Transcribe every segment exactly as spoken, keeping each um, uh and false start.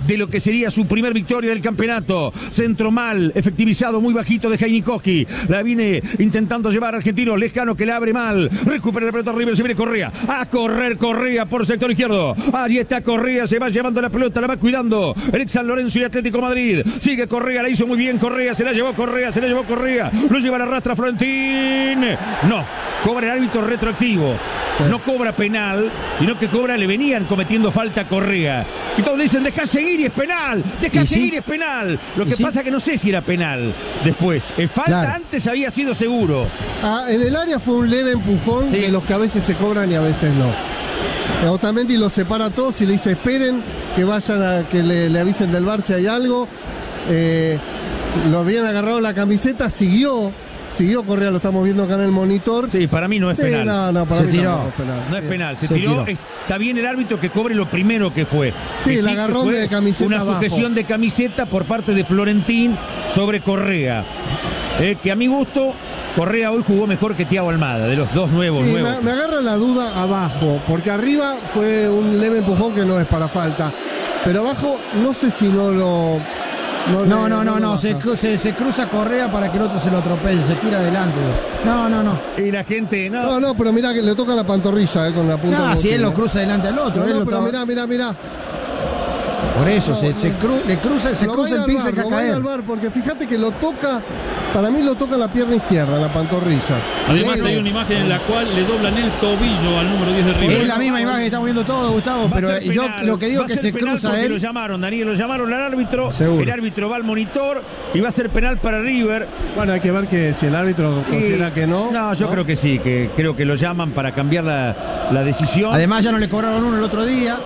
de lo que sería su primer victoria del campeonato. Centro mal, efectivizado, muy bajito de Heinikowski. La viene intentando llevar Argentino, lejano que la abre mal. Recupera la pelota River, se viene Correa. A correr Correa por sector izquierdo. Allí está Correa, se va llevando la pelota, la va cuidando el ex San Lorenzo y Atlético Madrid. Sigue Correa, la hizo muy bien Correa, se la llevó Correa, se la llevó Correa. Lo lleva a la rastra Florentín. No, cobra el árbitro retroactivo. No cobra penal, sino que cobra, le venían cometiendo falta a Correa. Y todos dicen, deja seguir y es penal, deja seguir y es penal. Lo que sí? pasa que no sé si era penal después. El falta claro. Antes había sido seguro. Ah, en el área fue un leve empujón sí. De los que a veces se cobran y a veces no. Otamendi los separa a todos y le dice, esperen que vayan a que le, le avisen del V A R si hay algo. Eh, lo habían agarrado la camiseta, siguió. Siguió Correa, lo estamos viendo acá en el monitor. Sí, para mí no es sí, penal. No, no, para se mí tiró. No es penal, no es penal. Se, se tiró. tiró. Es, está bien el árbitro que cobre lo primero que fue. Sí, que el sí agarrón de camiseta una abajo. sujeción de camiseta por parte de Florentín sobre Correa. Eh, que a mi gusto, Correa hoy jugó mejor que Thiago Almada, de los dos nuevos. Sí, nuevos. Me, me agarra la duda abajo, porque arriba fue un leve empujón que no es para falta. Pero abajo, no sé si no lo... No, no, no, no, no. Se, se, se cruza Correa para que el otro se lo atropelle, se tira adelante. No, no, no. Y la gente, no. No, no, pero mirá que le toca la pantorrilla, eh, con la punta. No, si él lo cruza adelante al otro. No, él no, lo pero estaba... mirá, mirá, mirá. Por eso, no, se, no, se cru, le cruza, se cruza el piso y cae. Lo voy al V A R porque fíjate que lo toca, para mí lo toca la pierna izquierda, la pantorrilla. Además hay una imagen en la cual le doblan el tobillo al número diez de River. Es la misma imagen que estamos viendo todos, Gustavo, pero yo lo que digo es que se cruza él. Lo llamaron, Daniel, lo llamaron al árbitro. Seguro. El árbitro va al monitor y va a ser penal para River. Bueno, hay que ver que si el árbitro sí. considera que no. No, yo ¿no? creo que sí, que creo que lo llaman para cambiar la, la decisión. Además ya no le cobraron uno el otro día.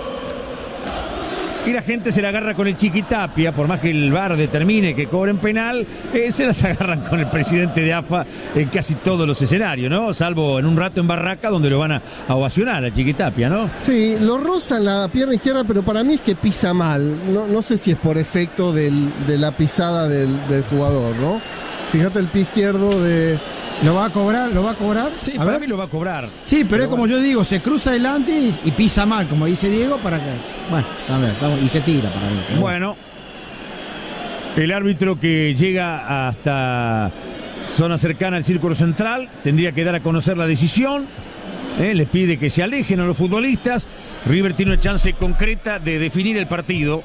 Y la gente se la agarra con el Chiquitapia, por más que el V A R determine que cobren penal, eh, se las agarran con el presidente de A F A en casi todos los escenarios, ¿no? Salvo en un rato en Barraca, donde lo van a, a ovacionar a Chiquitapia, ¿no? Sí, lo roza en la pierna izquierda, pero para mí es que pisa mal. No, no sé si es por efecto del, de la pisada del, del jugador, ¿no? Fíjate el pie izquierdo de... ¿Lo va a cobrar? ¿Lo va a cobrar? Sí, a para ver. mí lo va a cobrar. Sí, pero, pero es como bueno. yo digo, se cruza adelante y, y pisa mal, como dice Diego, para que... Bueno, a ver, vamos, y se tira para mí. Bueno, el árbitro que llega hasta zona cercana al círculo central tendría que dar a conocer la decisión. Eh, les pide que se alejen a los futbolistas. River tiene una chance concreta de definir el partido.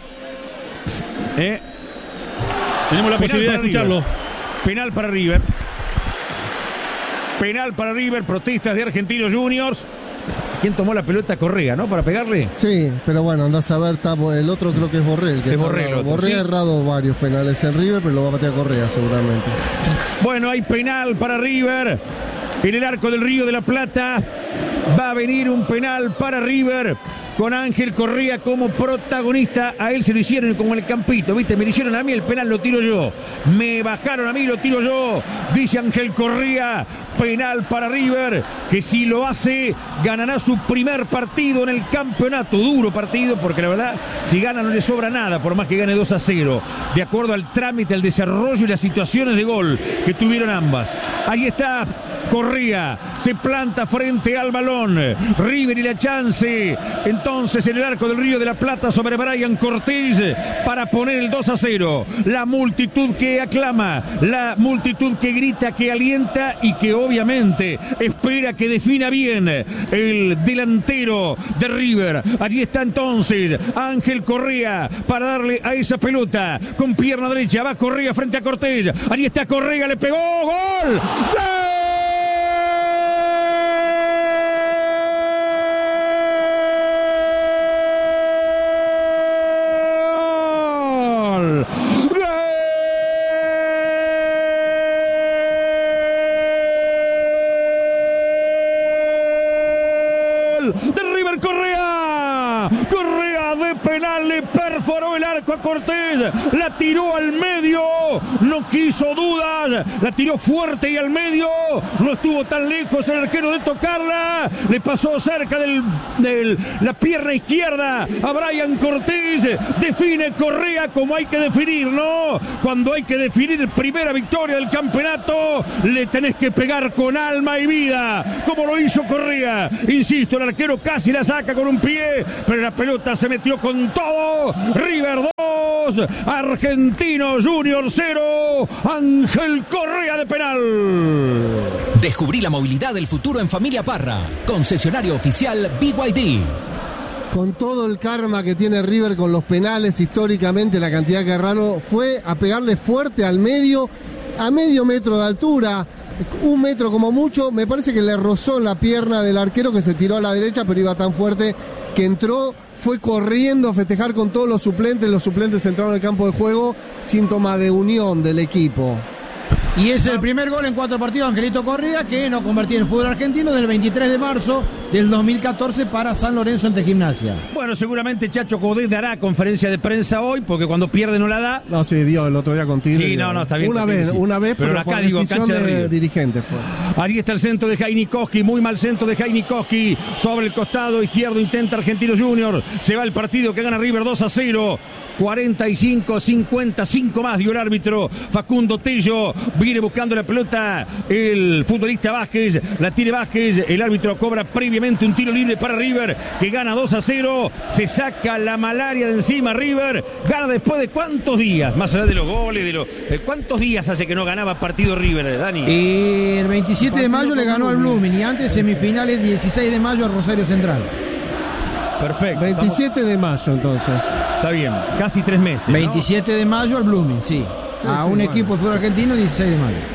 Eh. Tenemos la Penal posibilidad de escucharlo. River. Penal para River. Penal para River, protestas de Argentinos Juniors. ¿Quién tomó la pelota? Correa, ¿no? Para pegarle. Sí, pero bueno, andás a ver, está, el otro creo que es Borrell. Que es Borrell. Otro, Borrell ¿sí? ha errado varios penales en River, pero lo va a patear Correa seguramente. Bueno, hay penal para River. En el arco del Río de la Plata va a venir un penal para River con Ángel Correa como protagonista. A él se lo hicieron como en el campito, ¿viste? Me lo hicieron a mí, el penal lo tiro yo. Me bajaron a mí, lo tiro yo. Dice Ángel Correa, penal para River, que si lo hace, ganará su primer partido en el campeonato. Duro partido, porque la verdad, si gana no le sobra nada, por más que gane dos a cero. De acuerdo al trámite, al desarrollo y las situaciones de gol que tuvieron ambas. Ahí está Correa, se planta frente al balón. River y la chance. Entonces en el arco del Río de la Plata sobre Brian Cortés para poner el dos a cero. La multitud que aclama, la multitud que grita, que alienta y que obviamente espera que defina bien el delantero de River. Allí está entonces Ángel Correa para darle a esa pelota con pierna derecha. Va Correa frente a Cortés. Allí está Correa, le pegó. ¡Gol! ¡Gol! De River Correa, Correa de penal le perforó el arco a Cortés, la tiró al medio, no quiso dudas, la tiró fuerte y al medio, no estuvo tan lejos el arquero de tocarla, le pasó cerca del, del la pierna izquierda a Brian Cortés. Define Correa como hay que definir, ¿no? Cuando hay que definir primera victoria del campeonato, le tenés que pegar con alma y vida, como lo hizo Correa. Insisto, el arquero casi la saca con un pie, pero la pelota se metió con todo River dos, Argentinos Junior cero, Ángel Correa de penal. Descubrí la movilidad del futuro en Familia Parra, concesionario oficial B Y D. Con todo el karma que tiene River con los penales, históricamente la cantidad que erraron fue a pegarle fuerte al medio, a medio metro de altura, un metro como mucho. Me parece que le rozó la pierna del arquero, que se tiró a la derecha, pero iba tan fuerte que entró, fue corriendo a festejar con todos los suplentes. Los suplentes entraron al campo de juego, síntoma de unión del equipo. Y es el primer gol en cuatro partidos, Angelito Correa, que no convertía en el fútbol argentino del veintitrés de marzo del dos mil catorce para San Lorenzo ante Gimnasia. Bueno, seguramente Chacho Coudet dará conferencia de prensa hoy, porque cuando pierde no la da. No, sí, dio el otro día contigo. Sí, no, no, está bien. Una vez, sí. una vez, pero, pero acá por digo, decisión cancha de, de dirigente fue. Ahí está el centro de Heinikowski, muy mal centro de Heinikowski, sobre el costado izquierdo intenta Argentinos Junior, se va el partido que gana River dos a cero, cuarenta y cinco, cincuenta, cinco más dio el árbitro Facundo Tello, viene buscando la pelota el futbolista Vázquez, la tira Vázquez, el árbitro cobra previamente un tiro libre para River, que gana dos a cero, se saca la malaria de encima River, gana después de cuántos días, más allá de los goles, de los, de cuántos días hace que no ganaba partido River, Dani. Y el veintisiete de mayo le ganó al Blooming, y antes semifinales dieciséis de mayo a Rosario Central. Perfecto. veintisiete de mayo entonces. Está bien, casi tres meses, ¿no? veintisiete de mayo al Blooming, sí. Sí, a sí, un bueno. equipo de fútbol argentino, dieciséis de mayo.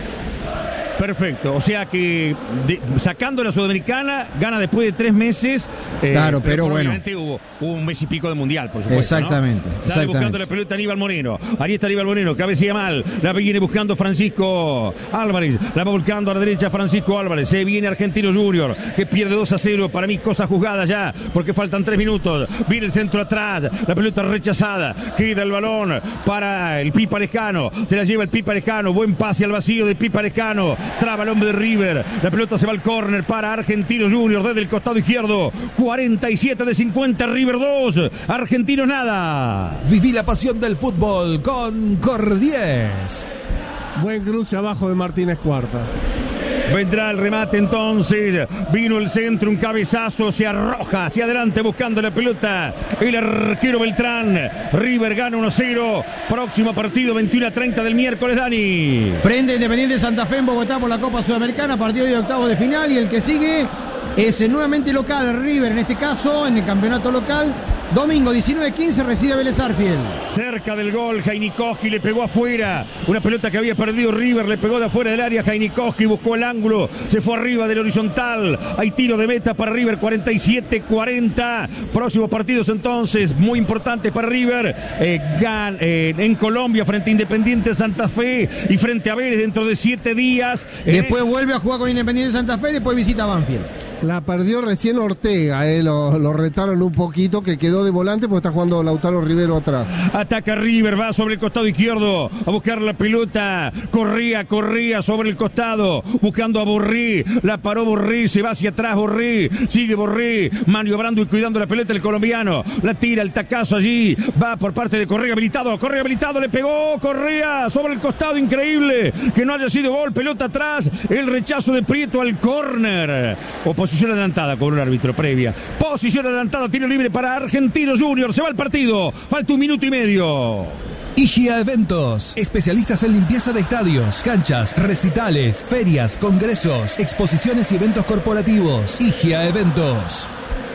Perfecto, o sea que de, sacando la Sudamericana, gana después de tres meses. Eh, claro, pero, pero bueno. Hubo, hubo un mes y pico de mundial, por supuesto. Exactamente. ¿no? Sale exactamente. buscando la pelota Aníbal Moreno. Ahí está Aníbal Moreno, cabecilla mal. La viene buscando Francisco Álvarez. La va volcando a la derecha Francisco Álvarez. Se viene Argentino Junior, que pierde dos a cero. Para mí, cosa juzgada ya, porque faltan tres minutos. Viene el centro atrás. La pelota rechazada. Queda el balón para el Pipa Lescano. Se la lleva el Pipa Lescano. Buen pase al vacío de Pipa Lescano. Traba el hombre de River. La pelota se va al córner para Argentinos Junior desde el costado izquierdo. cuarenta y siete de cincuenta, River dos, Argentinos nada. Viví la pasión del fútbol con Cordies. Buen cruce abajo de Martínez Cuarta. Vendrá el remate entonces, vino el centro, un cabezazo, se arroja hacia adelante buscando la pelota el arquero Beltrán. River gana uno a cero, próximo partido veintiuno a treinta del miércoles, Dani. Frente a Independiente Santa Fe en Bogotá por la Copa Sudamericana, partido de octavos de final, y el que sigue es nuevamente local, River en este caso, en el campeonato local. Domingo diecinueve quince recibe a Vélez Sarsfield. Cerca del gol, Heinikowski le pegó afuera. Una pelota que había perdido River, le pegó de afuera del área. Heinikowski buscó el ángulo, se fue arriba del horizontal. Hay tiro de meta para River, cuarenta y siete cuarenta. Próximos partidos entonces, muy importantes para River. Eh, gan, eh, en Colombia, frente a Independiente Santa Fe y frente a Vélez dentro de siete días. Después eh, vuelve a jugar con Independiente Santa Fe y después visita Banfield. La perdió recién Ortega, eh, lo, lo retaron un poquito, que quedó de volante porque está jugando Lautaro Rivero atrás. Ataca River, va sobre el costado izquierdo a buscar la pelota. Corría, corría sobre el costado, buscando a Borré. La paró Borré, se va hacia atrás Borré. Sigue Borré, maniobrando y cuidando la pelota el colombiano. La tira, el tacazo allí. Va por parte de Correa habilitado. Correa habilitado, le pegó Correa sobre el costado, increíble. Que no haya sido gol, pelota atrás. El rechazo de Prieto al córner. Posición adelantada con un árbitro previa. Posición adelantada, tiro libre para Argentinos Junior. Se va el partido. Falta un minuto y medio. I G A Eventos, especialistas en limpieza de estadios, canchas, recitales, ferias, congresos, exposiciones y eventos corporativos. I G A Eventos.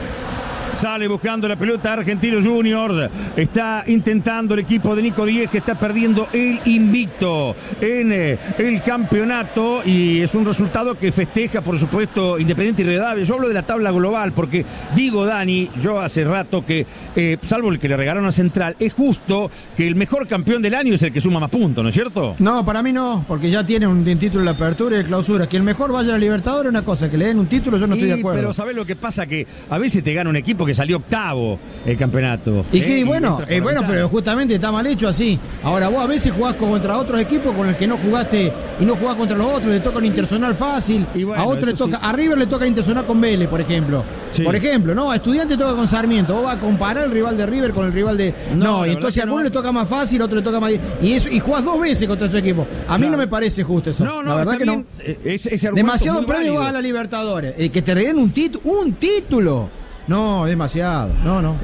Sale buscando la pelota Argentinos Juniors. Está intentando el equipo de Nico Díez, que está perdiendo el invicto en eh, el campeonato. Y es un resultado que festeja, por supuesto, Independiente y Rivadavia. Yo hablo de la tabla global porque digo, Dani, yo hace rato que, eh, salvo el que le regalaron a Central, es justo que el mejor campeón del año es el que suma más puntos, ¿no es cierto? No, para mí no, porque ya tiene un, un título de la apertura y de clausura. Que el mejor vaya a la Libertadores es una cosa, que le den un título yo no estoy y, de acuerdo. Pero ¿sabés lo que pasa? Que a veces te gana un equipo que salió octavo el campeonato. Y que ¿eh? bueno, y eh, bueno, pero justamente está mal hecho así. Ahora vos a veces jugás contra otros equipos con el que no jugaste y no jugás contra los otros, le toca un interzonal fácil, bueno, a otro le toca, sí. A River le toca interzonal con Vélez, por ejemplo. Sí. Por ejemplo, no, a Estudiantes toca con Sarmiento. Vos vas a comparar el rival de River con el rival de. No, no y entonces a uno no. le toca más fácil, a otro le toca más. Y eso, y jugás dos veces contra ese equipo. A mí claro. no me parece justo eso. No, no, la verdad que bien. no. Es, ese demasiado premio vas a la Libertadores. Eh, que te regalen un título, un título. No, demasiado. No, no.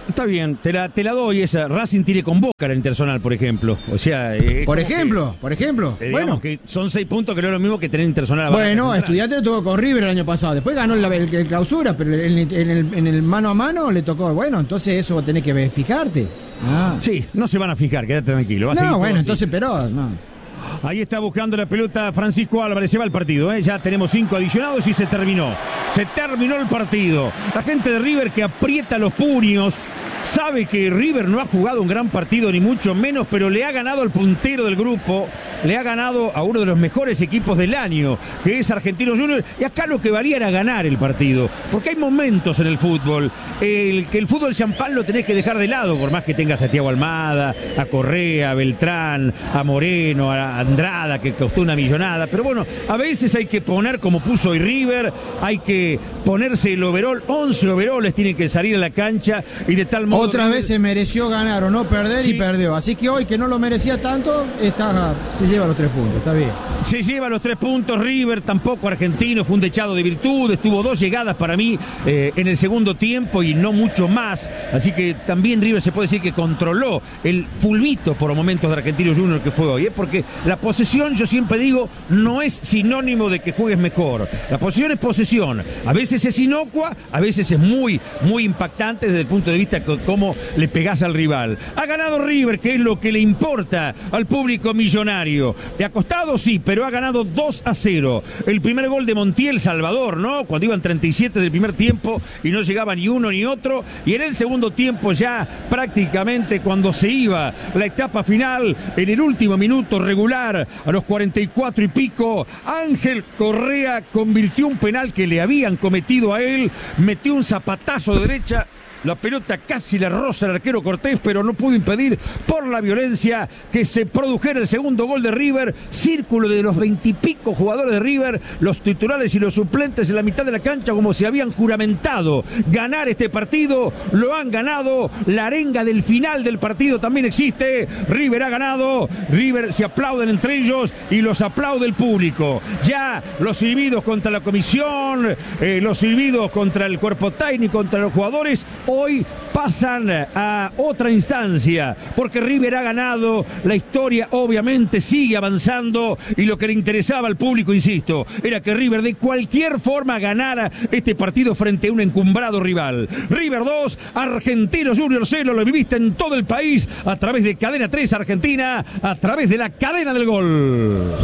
Está bien, te la, te la doy esa. Racing tiene con Boca la Internacional, por ejemplo. O sea, eh, por ejemplo, que, por ejemplo. Eh, bueno, que son seis puntos que no es lo mismo que tener Internacional. Bueno, a Estudiantes le tocó con River el año pasado. Después ganó la, el, el clausura, pero en, en, el, en el mano a mano le tocó. Bueno, entonces eso va a tener que fijarte. Ah. Sí, no se van a fijar, quédate tranquilo. Va no, bueno, entonces, pero no. Ahí está buscando la pelota Francisco Álvarez, se va el partido, ¿eh? Ya tenemos cinco adicionados y se terminó. Se terminó el partido. La gente de River que aprieta los puños, sabe que River no ha jugado un gran partido ni mucho menos, pero le ha ganado al puntero del grupo, le ha ganado a uno de los mejores equipos del año, que es Argentinos Juniors, y acá lo que valía era ganar el partido, porque hay momentos en el fútbol, el que el fútbol champán lo tenés que dejar de lado, por más que tengas a Thiago Almada, a Correa, a Beltrán, a Moreno, a Andrada, que costó una millonada, pero bueno, a veces hay que poner como puso hoy River, hay que ponerse el overall, once overoles tienen que salir a la cancha, y de tal modo... Otras veces mereció ganar o no perder, sí, y perdió, así que hoy que no lo merecía tanto, está, se lleva los tres puntos, está bien. Se lleva los tres puntos River, tampoco Argentino, fue un dechado de virtudes, tuvo dos llegadas para mí eh, en el segundo tiempo y no mucho más, así que también River se puede decir que controló el fulbito por momentos de Argentinos Juniors que fue hoy, ¿eh? Porque la posesión, yo siempre digo, no es sinónimo de que juegues mejor, la posesión es posesión, a veces es inocua, a veces es muy, muy impactante desde el punto de vista de cómo le pegás al rival. Ha ganado River, que es lo que le importa al público millonario. Le ha costado, sí, pero ha ganado dos a cero. El primer gol de Montiel, Salvador, ¿no? Cuando iban treinta y siete del primer tiempo y no llegaba ni uno ni otro. Y en el segundo tiempo ya prácticamente cuando se iba la etapa final, en el último minuto regular, a los cuarenta y cuatro y pico, Ángel Correa convirtió un penal que le habían cometido a él, metió un zapatazo de derecha. La pelota casi le roza al arquero Cortés, pero no pudo impedir por la violencia que se produjera el segundo gol de River. Círculo de los veintipico jugadores de River, los titulares y los suplentes en la mitad de la cancha, como si habían juramentado ganar este partido. Lo han ganado. La arenga del final del partido también existe. River ha ganado. River se aplauden entre ellos y los aplaude el público. Ya los silbidos contra la comisión, eh, los silbidos contra el cuerpo técnico, contra los jugadores, hoy pasan a otra instancia, porque River ha ganado, la historia obviamente sigue avanzando y lo que le interesaba al público, insisto, era que River de cualquier forma ganara este partido frente a un encumbrado rival. River dos, Argentinos Juniors cero, lo viviste en todo el país a través de Cadena tres Argentina, a través de la cadena del gol.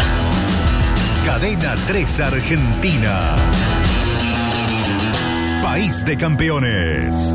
Cadena tres Argentina. País de campeones.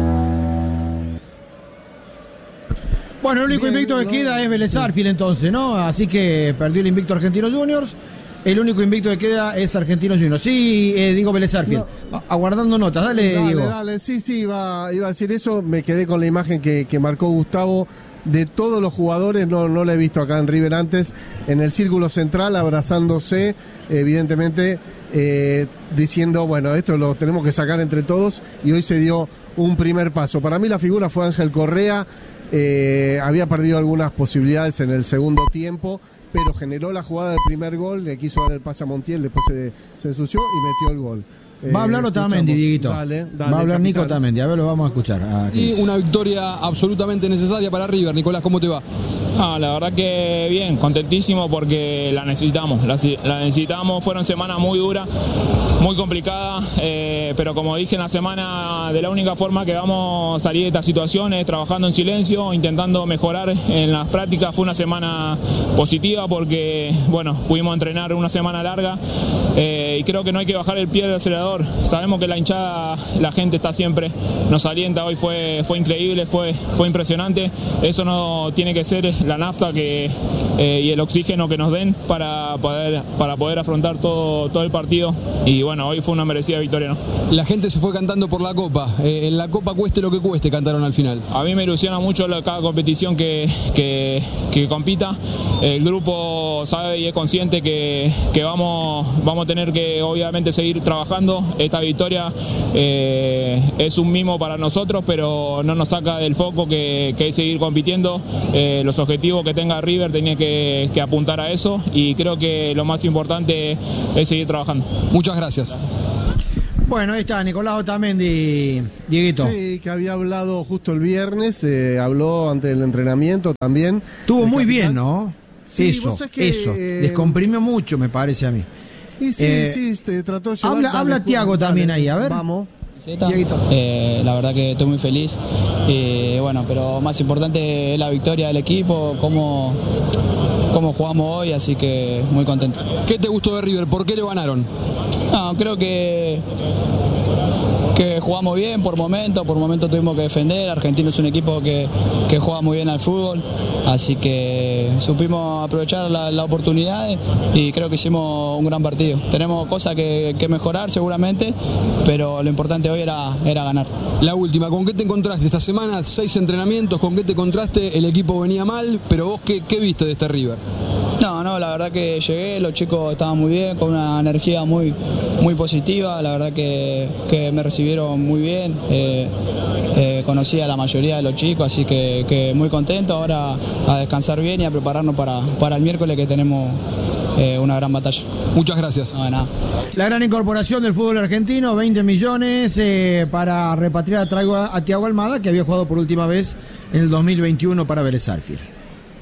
Bueno, el único invicto que queda es Vélez Sarsfield entonces, ¿no? Así que perdió el invicto Argentinos Juniors. El único invicto que queda es Argentinos Juniors. Sí, eh, digo Vélez Sarsfield. No. Aguardando notas, dale, dale Diego. Dale, sí, sí, iba, iba a decir eso. Me quedé con la imagen que, que marcó Gustavo. De todos los jugadores, no, no la he visto acá en River antes, en el círculo central, abrazándose, evidentemente, eh, diciendo, bueno, esto lo tenemos que sacar entre todos, y hoy se dio un primer paso. Para mí la figura fue Ángel Correa, eh, había perdido algunas posibilidades en el segundo tiempo, pero generó la jugada del primer gol, le quiso dar el pase a Montiel, después se, se ensució y metió el gol. Va a hablar eh, Otamendi, Dieguito. Dale, dale, Va a hablar capitán. Nico Otamendi, a ver, lo vamos a escuchar. A y una victoria absolutamente necesaria para River. Nicolás, ¿cómo te va? Ah, la verdad que bien, contentísimo porque la necesitamos, la, la necesitamos, fueron semanas muy duras, muy complicadas, eh, pero como dije en la semana, de la única forma que vamos a salir de esta situación es trabajando en silencio, intentando mejorar en las prácticas. Fue una semana positiva porque, bueno, pudimos entrenar una semana larga eh, y creo que no hay que bajar el pie del acelerador. Sabemos que la hinchada, la gente está siempre, nos alienta. Hoy fue, fue increíble, fue, fue impresionante. Eso no tiene que ser la nafta que, eh, y el oxígeno que nos den para poder, para poder afrontar todo, todo el partido. Y bueno, hoy fue una merecida victoria, ¿no? La gente se fue cantando por la Copa. Eh, en la Copa cueste lo que cueste, cantaron al final. A mí me ilusiona mucho la, cada competición que, que, que compita. El grupo sabe y es consciente que, que vamos, vamos a tener que obviamente seguir trabajando. Esta victoria eh, es un mimo para nosotros, pero no nos saca del foco que, que es seguir compitiendo. Eh, los objetivos que tenga River tenía que, que apuntar a eso, y creo que lo más importante es seguir trabajando. Muchas gracias. Bueno, ahí está Nicolás Otamendi, Dieguito. Sí, que había hablado justo el viernes, eh, habló ante el entrenamiento también. Estuvo muy capitán. bien, ¿no? Sí, eso, que, eso. Eh, Descomprimió mucho, me parece a mí. Y sí, eh, sí, te trató de llevar. Habla, habla Tiago también ahí, a ver. Vamos. Eh, la verdad que estoy muy feliz. Eh, bueno, pero más importante es la victoria del equipo, cómo, cómo jugamos hoy, así que muy contento. ¿Qué te gustó de River? ¿Por qué le ganaron? No, creo que que jugamos bien por momentos, por momentos tuvimos que defender. Argentino es un equipo que, que juega muy bien al fútbol, así que supimos aprovechar la, la oportunidad y creo que hicimos un gran partido. Tenemos cosas que, que mejorar seguramente, pero lo importante hoy era, era ganar. La última, ¿con qué te encontraste esta semana? Seis entrenamientos, ¿con qué te encontraste? El equipo venía mal, pero vos, ¿qué, qué viste de este River? No, no, la verdad que llegué, los chicos estaban muy bien, con una energía muy, muy positiva, la verdad que, que me recibieron muy bien, eh, eh, conocí a la mayoría de los chicos, así que, que muy contento, ahora a descansar bien y a prepararnos para, para el miércoles que tenemos eh, una gran batalla. Muchas gracias. No, de nada. La gran incorporación del fútbol argentino, veinte millones eh, para repatriar a, a Thiago Almada, que había jugado por última vez en el dos mil veintiuno para Vélez Sarsfield.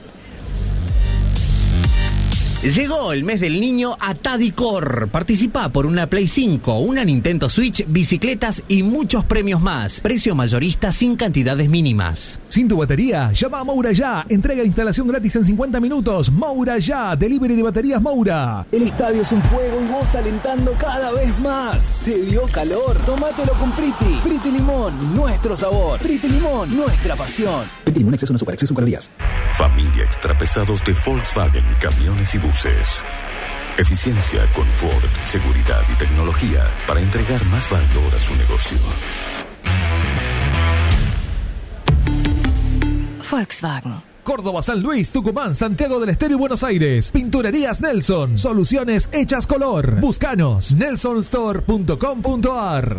Llegó el mes del niño a Tadicor. Participa por una Play cinco, una Nintendo Switch, bicicletas y muchos premios más. Precio mayorista sin cantidades mínimas. ¿Sin tu batería? Llama a Moura Ya. Entrega e instalación gratis en cincuenta minutos. Moura Ya. Delivery de baterías Moura. El estadio es un fuego y vos alentando cada vez más. ¿Te dio calor? Tómatelo con Priti. Priti Limón, nuestro sabor. Priti Limón, nuestra pasión. Priti Limón, exceso no azúcar, exceso en calorías. Familia extrapesados de Volkswagen, camiones y buses. Eficiencia, confort, seguridad y tecnología para entregar más valor a su negocio. Volkswagen. Córdoba, San Luis, Tucumán, Santiago del Estero y Buenos Aires. Pinturerías Nelson. Soluciones hechas color. Búscanos. nelson store punto com punto a r.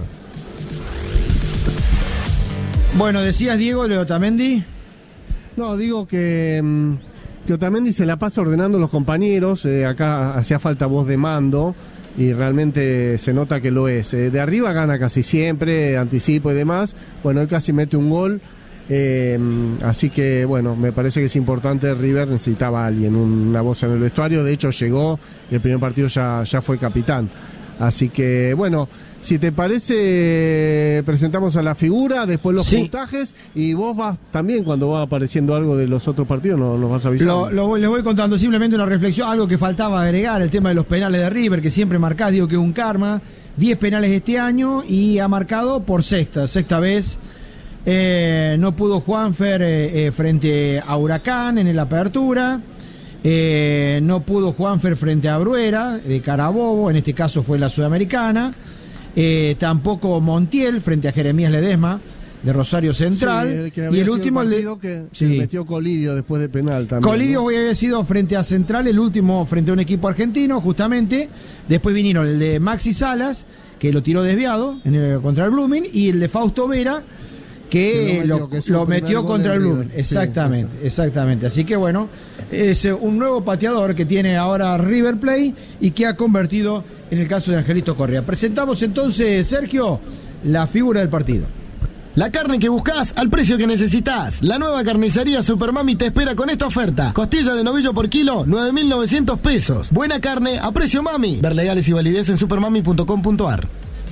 Bueno, decías Diego de Otamendi. No, digo que... que Otamendi se la pasa ordenando los compañeros, eh, acá hacía falta voz de mando y realmente se nota que lo es. Eh, de arriba gana casi siempre, anticipo y demás, bueno, él casi mete un gol, eh, así que bueno, me parece que es importante. River necesitaba a alguien, una voz en el vestuario, de hecho llegó y el primer partido ya, ya fue capitán, así que bueno... Si te parece, presentamos a la figura, después los sí. puntajes, y vos vas también, cuando va apareciendo algo de los otros partidos, nos, nos vas avisando. Lo, lo, les voy contando simplemente una reflexión, algo que faltaba agregar, el tema de los penales de River, que siempre marcás, digo que es un karma, diez penales este año y ha marcado por sexta, sexta vez. Eh, no pudo Juanfer eh, eh, frente a Huracán en la apertura. Eh, no pudo Juanfer frente a Bruera, de Carabobo, en este caso fue la Sudamericana. Eh, tampoco Montiel frente a Jeremías Ledesma de Rosario Central. Sí, el que y el último el de, que sí. se metió Colidio después de penal también. Colidio ¿no? había sido frente a Central, el último frente a un equipo argentino, justamente. Después vinieron el de Maxi Salas, que lo tiró desviado en el, contra el Blooming, y el de Fausto Vera, que, que lo metió, lo, que lo metió contra el Blooming. Exactamente, sí, exactamente. Así que bueno, es un nuevo pateador que tiene ahora River Plate y que ha convertido en el caso de Angelito Correa. Presentamos entonces, Sergio, la figura del partido. La carne que buscas al precio que necesitas. La nueva carnicería Supermami te espera con esta oferta. Costilla de novillo por kilo, nueve mil novecientos pesos. Buena carne a precio mami. Ver legales y validez en supermami punto com punto a r.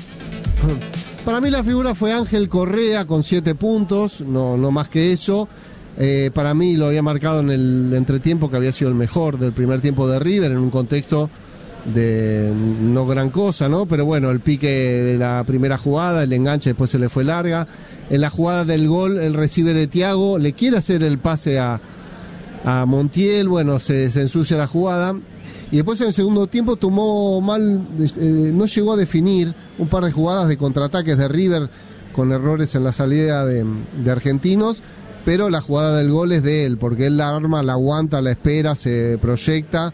Para mí la figura fue Ángel Correa con siete puntos, no, no más que eso. Eh, para mí lo había marcado en el entretiempo, que había sido el mejor del primer tiempo de River, en un contexto de no gran cosa, ¿no? Pero bueno, el pique de la primera jugada, el enganche, después se le fue larga. En la jugada del gol, él recibe de Thiago, le quiere hacer el pase a, a Montiel, bueno, se, se ensucia la jugada. Y después en el segundo tiempo tomó mal, eh, no llegó a definir un par de jugadas de contraataques de River con errores en la salida de, de argentinos, pero la jugada del gol es de él, porque él la arma, la aguanta, la espera, se proyecta.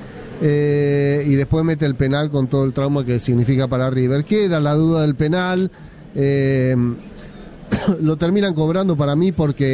Eh, y después mete el penal con todo el trauma que significa para River. Queda la duda del penal, eh, lo terminan cobrando para mí porque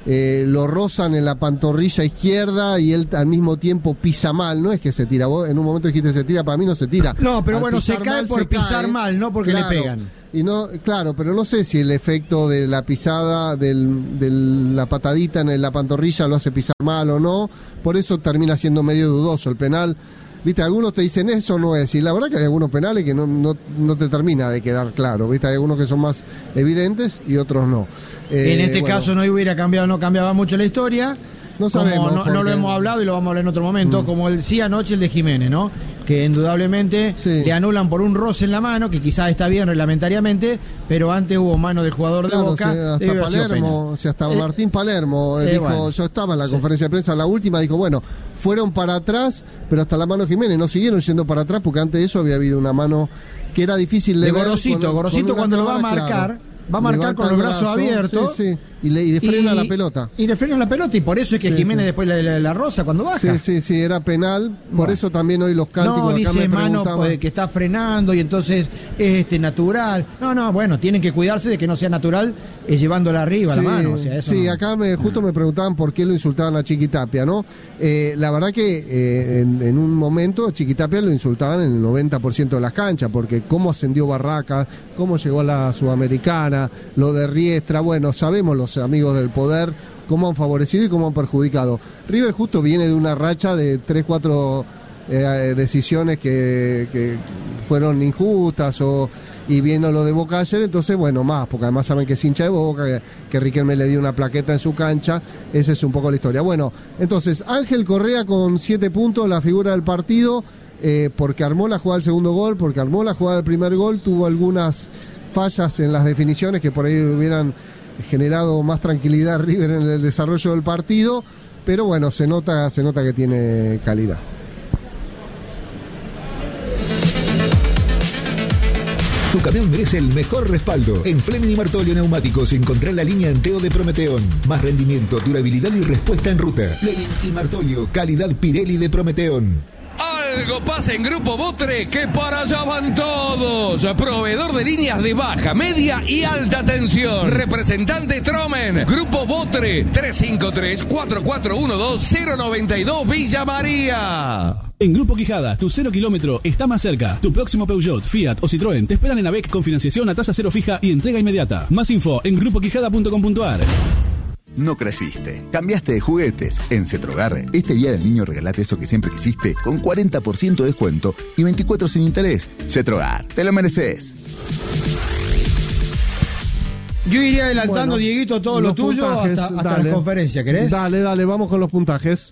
eh, lo rozan en la pantorrilla izquierda y él al mismo tiempo pisa mal, no es que se tira, vos en un momento dijiste se tira, para mí no se tira. No, pero al bueno, se cae mal, por se pisar cae, mal, no porque claro, le pegan. Y no, claro, pero no sé si el efecto de la pisada, del, de la patadita en la pantorrilla lo hace pisar mal o no, por eso termina siendo medio dudoso el penal. Viste, algunos te dicen eso no es, y la verdad que hay algunos penales que no, no, no te termina de quedar claro, viste, hay algunos que son más evidentes y otros no. Eh, en este bueno, caso no hubiera cambiado, no cambiaba mucho la historia. No sabemos. No, no lo hemos hablado y lo vamos a hablar en otro momento, mm. como el sí anoche el de Jiménez, ¿no? Que indudablemente sí. le anulan por un roce en la mano, que quizás está bien reglamentariamente, pero antes hubo mano del jugador claro, de Boca. Sí, hasta Palermo, o sea, hasta eh, Martín Palermo eh, dijo, bueno, yo estaba en la sí. conferencia de prensa, la última, dijo, bueno, fueron para atrás, pero hasta la mano de Jiménez, no siguieron yendo para atrás, porque antes de eso había habido una mano que era difícil de, de ver. Gorosito, con, Gorosito con cuando lo va a marcar. Claro. Va a marcar con los brazos brazo, abiertos sí, sí. Y, le, y le frena y, la pelota. Y le frena la pelota y por eso es que sí, Jiménez sí. después la, la, la rosa cuando baja. Sí, sí, sí, era penal. Por bueno. eso también hoy los cánticos no, acá dice me mano pues, que está frenando y entonces es este natural. No, no, bueno, tienen que cuidarse de que no sea natural eh, llevándola arriba sí, la mano. O sea, eso sí, no. acá me, justo me preguntaban por qué lo insultaban a Chiquitapia, ¿no? Eh, la verdad que eh, en, en un momento Chiquitapia lo insultaban en el noventa por ciento de las canchas, porque cómo ascendió Barracas, cómo llegó a la Sudamericana, lo de Riestra, bueno, sabemos los amigos del poder cómo han favorecido y cómo han perjudicado. River justo viene de una racha de tres, cuatro eh, decisiones que, que fueron injustas o y viene lo de Boca ayer, entonces bueno, más, porque además saben que es hincha de Boca, que, que Riquelme le dio una plaqueta en su cancha, esa es un poco la historia. Bueno, entonces Ángel Correa con siete puntos, la figura del partido, eh, porque armó la jugada del segundo gol, porque armó la jugada del primer gol, tuvo algunas fallas en las definiciones que por ahí hubieran generado más tranquilidad a River en el desarrollo del partido, pero bueno, se nota, se nota que tiene calidad. Tu camión merece el mejor respaldo. En Fleming y Martolio Neumáticos encontrá la línea Anteo de Prometeón. Más rendimiento, durabilidad y respuesta en ruta. Fleming y Martolio, calidad Pirelli de Prometeón. Algo pasa en Grupo Botre, que para allá van todos. Proveedor de líneas de baja, media y alta tensión. Representante Tromen. Grupo Botre, tres cinco tres, cuatro cuatro uno dos, cero nueve dos Villa María. En Grupo Quijada, tu cero kilómetro está más cerca. Tu próximo Peugeot, Fiat o Citroën te esperan en AVEC con financiación a tasa cero fija y entrega inmediata. Más info en grupo quijada punto com punto a r. No creciste, cambiaste de juguetes. En Cetrogar, este día del niño regalate eso que siempre quisiste con cuarenta por ciento de descuento y veinticuatro sin interés. Cetrogar, te lo mereces. Yo iría adelantando, bueno, Dieguito, todo lo tuyo puntajes, hasta, hasta la conferencia, ¿querés? Dale, dale, vamos con los puntajes.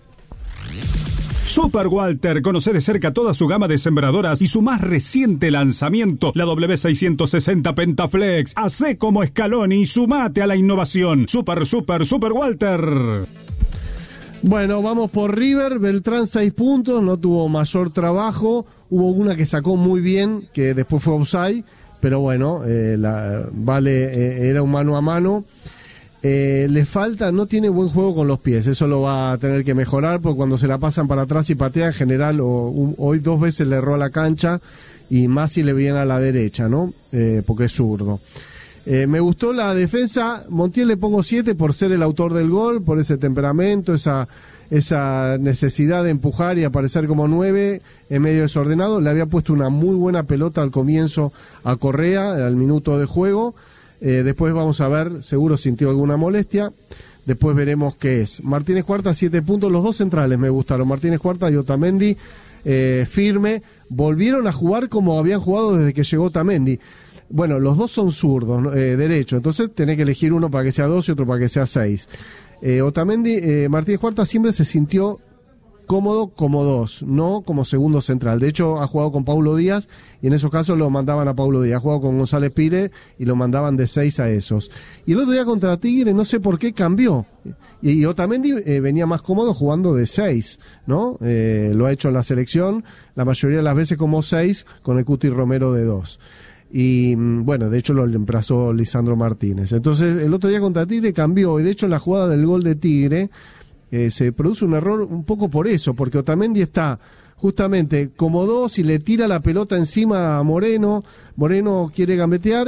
Super Walter, conoce de cerca toda su gama de sembradoras y su más reciente lanzamiento, la W seiscientos sesenta Pentaflex. Hacé como Scaloni y sumate a la innovación. Super, super, Super Walter. Bueno, vamos por River. Beltrán seis puntos, no tuvo mayor trabajo. Hubo una que sacó muy bien, que después fue offside, pero bueno, eh, la, vale, eh, era un mano a mano. Eh, le falta, no tiene buen juego con los pies, eso lo va a tener que mejorar, porque cuando se la pasan para atrás y patea en general, o, un, hoy dos veces le erró a la cancha, y más si le viene a la derecha, ¿no? Eh, porque es zurdo. Eh, me gustó la defensa, Montiel le pongo siete por ser el autor del gol, por ese temperamento, esa, esa necesidad de empujar y aparecer como nueve en medio desordenado. Le había puesto una muy buena pelota al comienzo a Correa, al minuto de juego. Eh, después vamos a ver, seguro sintió alguna molestia. Después veremos qué es. Martínez Cuarta, siete puntos. Los dos centrales me gustaron. Martínez Cuarta y Otamendi, eh, firme. Volvieron a jugar como habían jugado desde que llegó Otamendi. Bueno, los dos son zurdos, eh, derecho. Entonces tenés que elegir uno para que sea dos y otro para que sea seis. Eh, Otamendi, eh, Martínez Cuarta siempre se sintió cómodo como dos, no como segundo central. De hecho, ha jugado con Paulo Díaz y en esos casos lo mandaban a Paulo Díaz. Ha jugado con González Pires y lo mandaban de seis a esos. Y el otro día contra Tigre, no sé por qué cambió. Y, y Otamendi eh, venía más cómodo jugando de seis, ¿no? Eh, lo ha hecho en la selección, la mayoría de las veces como seis, con el Cuti Romero de dos. Y bueno, de hecho lo reemplazó Lisandro Martínez. Entonces, el otro día contra Tigre cambió, y de hecho en la jugada del gol de Tigre, Eh, se produce un error un poco por eso, porque Otamendi está justamente como dos y le tira la pelota encima a Moreno. Moreno quiere gambetear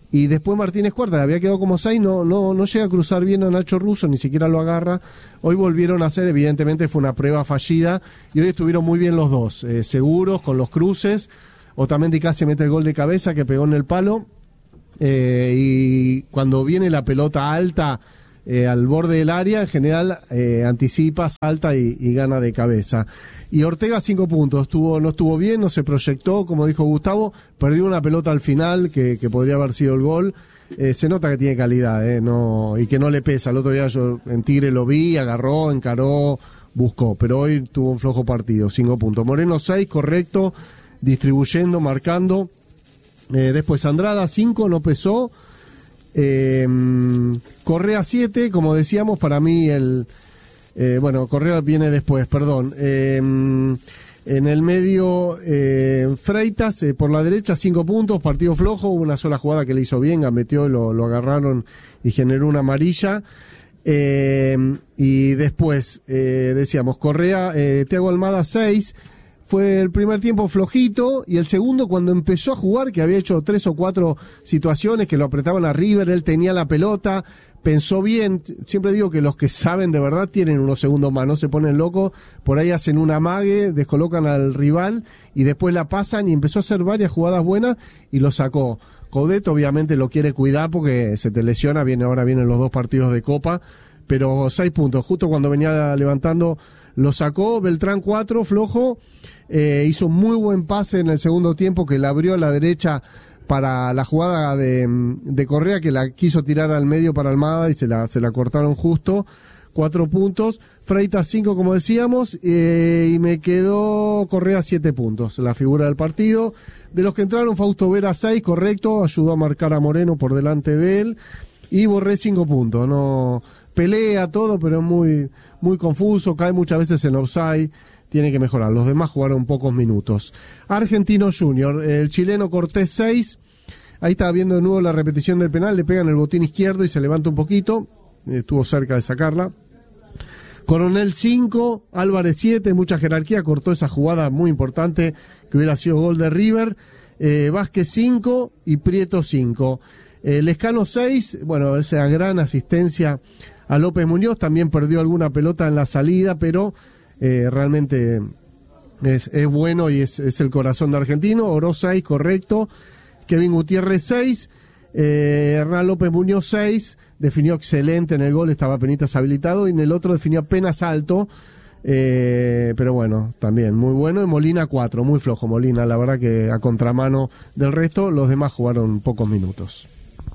y después Martínez Cuarta, había quedado como seis, no, no, no llega a cruzar bien a Nacho Russo, ni siquiera lo agarra. Hoy volvieron a hacer, evidentemente fue una prueba fallida, y hoy estuvieron muy bien los dos, eh, seguros, con los cruces. Otamendi casi mete el gol de cabeza que pegó en el palo, eh, y cuando viene la pelota alta eh, al borde del área, en general eh, anticipa, salta y, y gana de cabeza. Y Ortega cinco puntos, estuvo, no estuvo bien, no se proyectó, como dijo Gustavo, perdió una pelota al final que, que podría haber sido el gol. Eh, se nota que tiene calidad, eh, no, y que no le pesa. El otro día yo en Tigre lo vi, agarró, encaró, buscó, pero hoy tuvo un flojo partido, cinco puntos. Moreno seis, correcto, distribuyendo, marcando. Eh, después Andrada cinco, no pesó. Eh, Correa siete, como decíamos, para mí el... Eh, bueno, Correa viene después, perdón. Eh, en el medio, eh, Freitas, eh, por la derecha, cinco puntos, partido flojo, una sola jugada que le hizo bien, gambeteó, lo, lo agarraron y generó una amarilla. Eh, y después, eh, decíamos, Correa, eh, Thiago Almada seis, fue el primer tiempo flojito, y el segundo cuando empezó a jugar, que había hecho tres o cuatro situaciones que lo apretaban a River, él tenía la pelota, pensó bien. Siempre digo que los que saben de verdad tienen unos segundos más, no se ponen locos, por ahí hacen un amague, descolocan al rival y después la pasan, y empezó a hacer varias jugadas buenas y lo sacó. Coudet obviamente lo quiere cuidar porque se te lesiona, viene ahora vienen los dos partidos de Copa, pero seis puntos, justo cuando venía levantando lo sacó. Beltrán cuatro, flojo, eh, hizo muy buen pase en el segundo tiempo que le abrió a la derecha para la jugada de, de Correa, que la quiso tirar al medio para Almada y se la, se la cortaron justo. Cuatro puntos. Freitas cinco, como decíamos, eh, y me quedó Correa siete puntos, la figura del partido. De los que entraron, Fausto Vera seis, correcto, ayudó a marcar a Moreno por delante de él. Y Borré cinco puntos, no pelea todo, pero es muy, muy confuso, cae muchas veces en offside. Tiene que mejorar. Los demás jugaron pocos minutos. Argentino Junior, el chileno Cortés seis. Ahí estaba viendo de nuevo la repetición del penal. Le pegan el botín izquierdo y se levanta un poquito. Estuvo cerca de sacarla. Coronel cinco, Álvarez siete, mucha jerarquía. Cortó esa jugada muy importante que hubiera sido gol de River. Eh, Vázquez cinco y Prieto cinco. Eh, Lescano seis, bueno, esa gran asistencia a López Muñoz. También perdió alguna pelota en la salida, pero... Eh, realmente es, es bueno y es, es el corazón de Argentino. Oro seis, correcto. Kevin Gutiérrez seis, eh, Hernán López Muñoz seis, definió excelente en el gol, estaba apenas habilitado, y en el otro definió apenas alto, eh, pero bueno, también muy bueno. Y Molina cuatro, muy flojo Molina, la verdad que a contramano del resto. Los demás jugaron pocos minutos.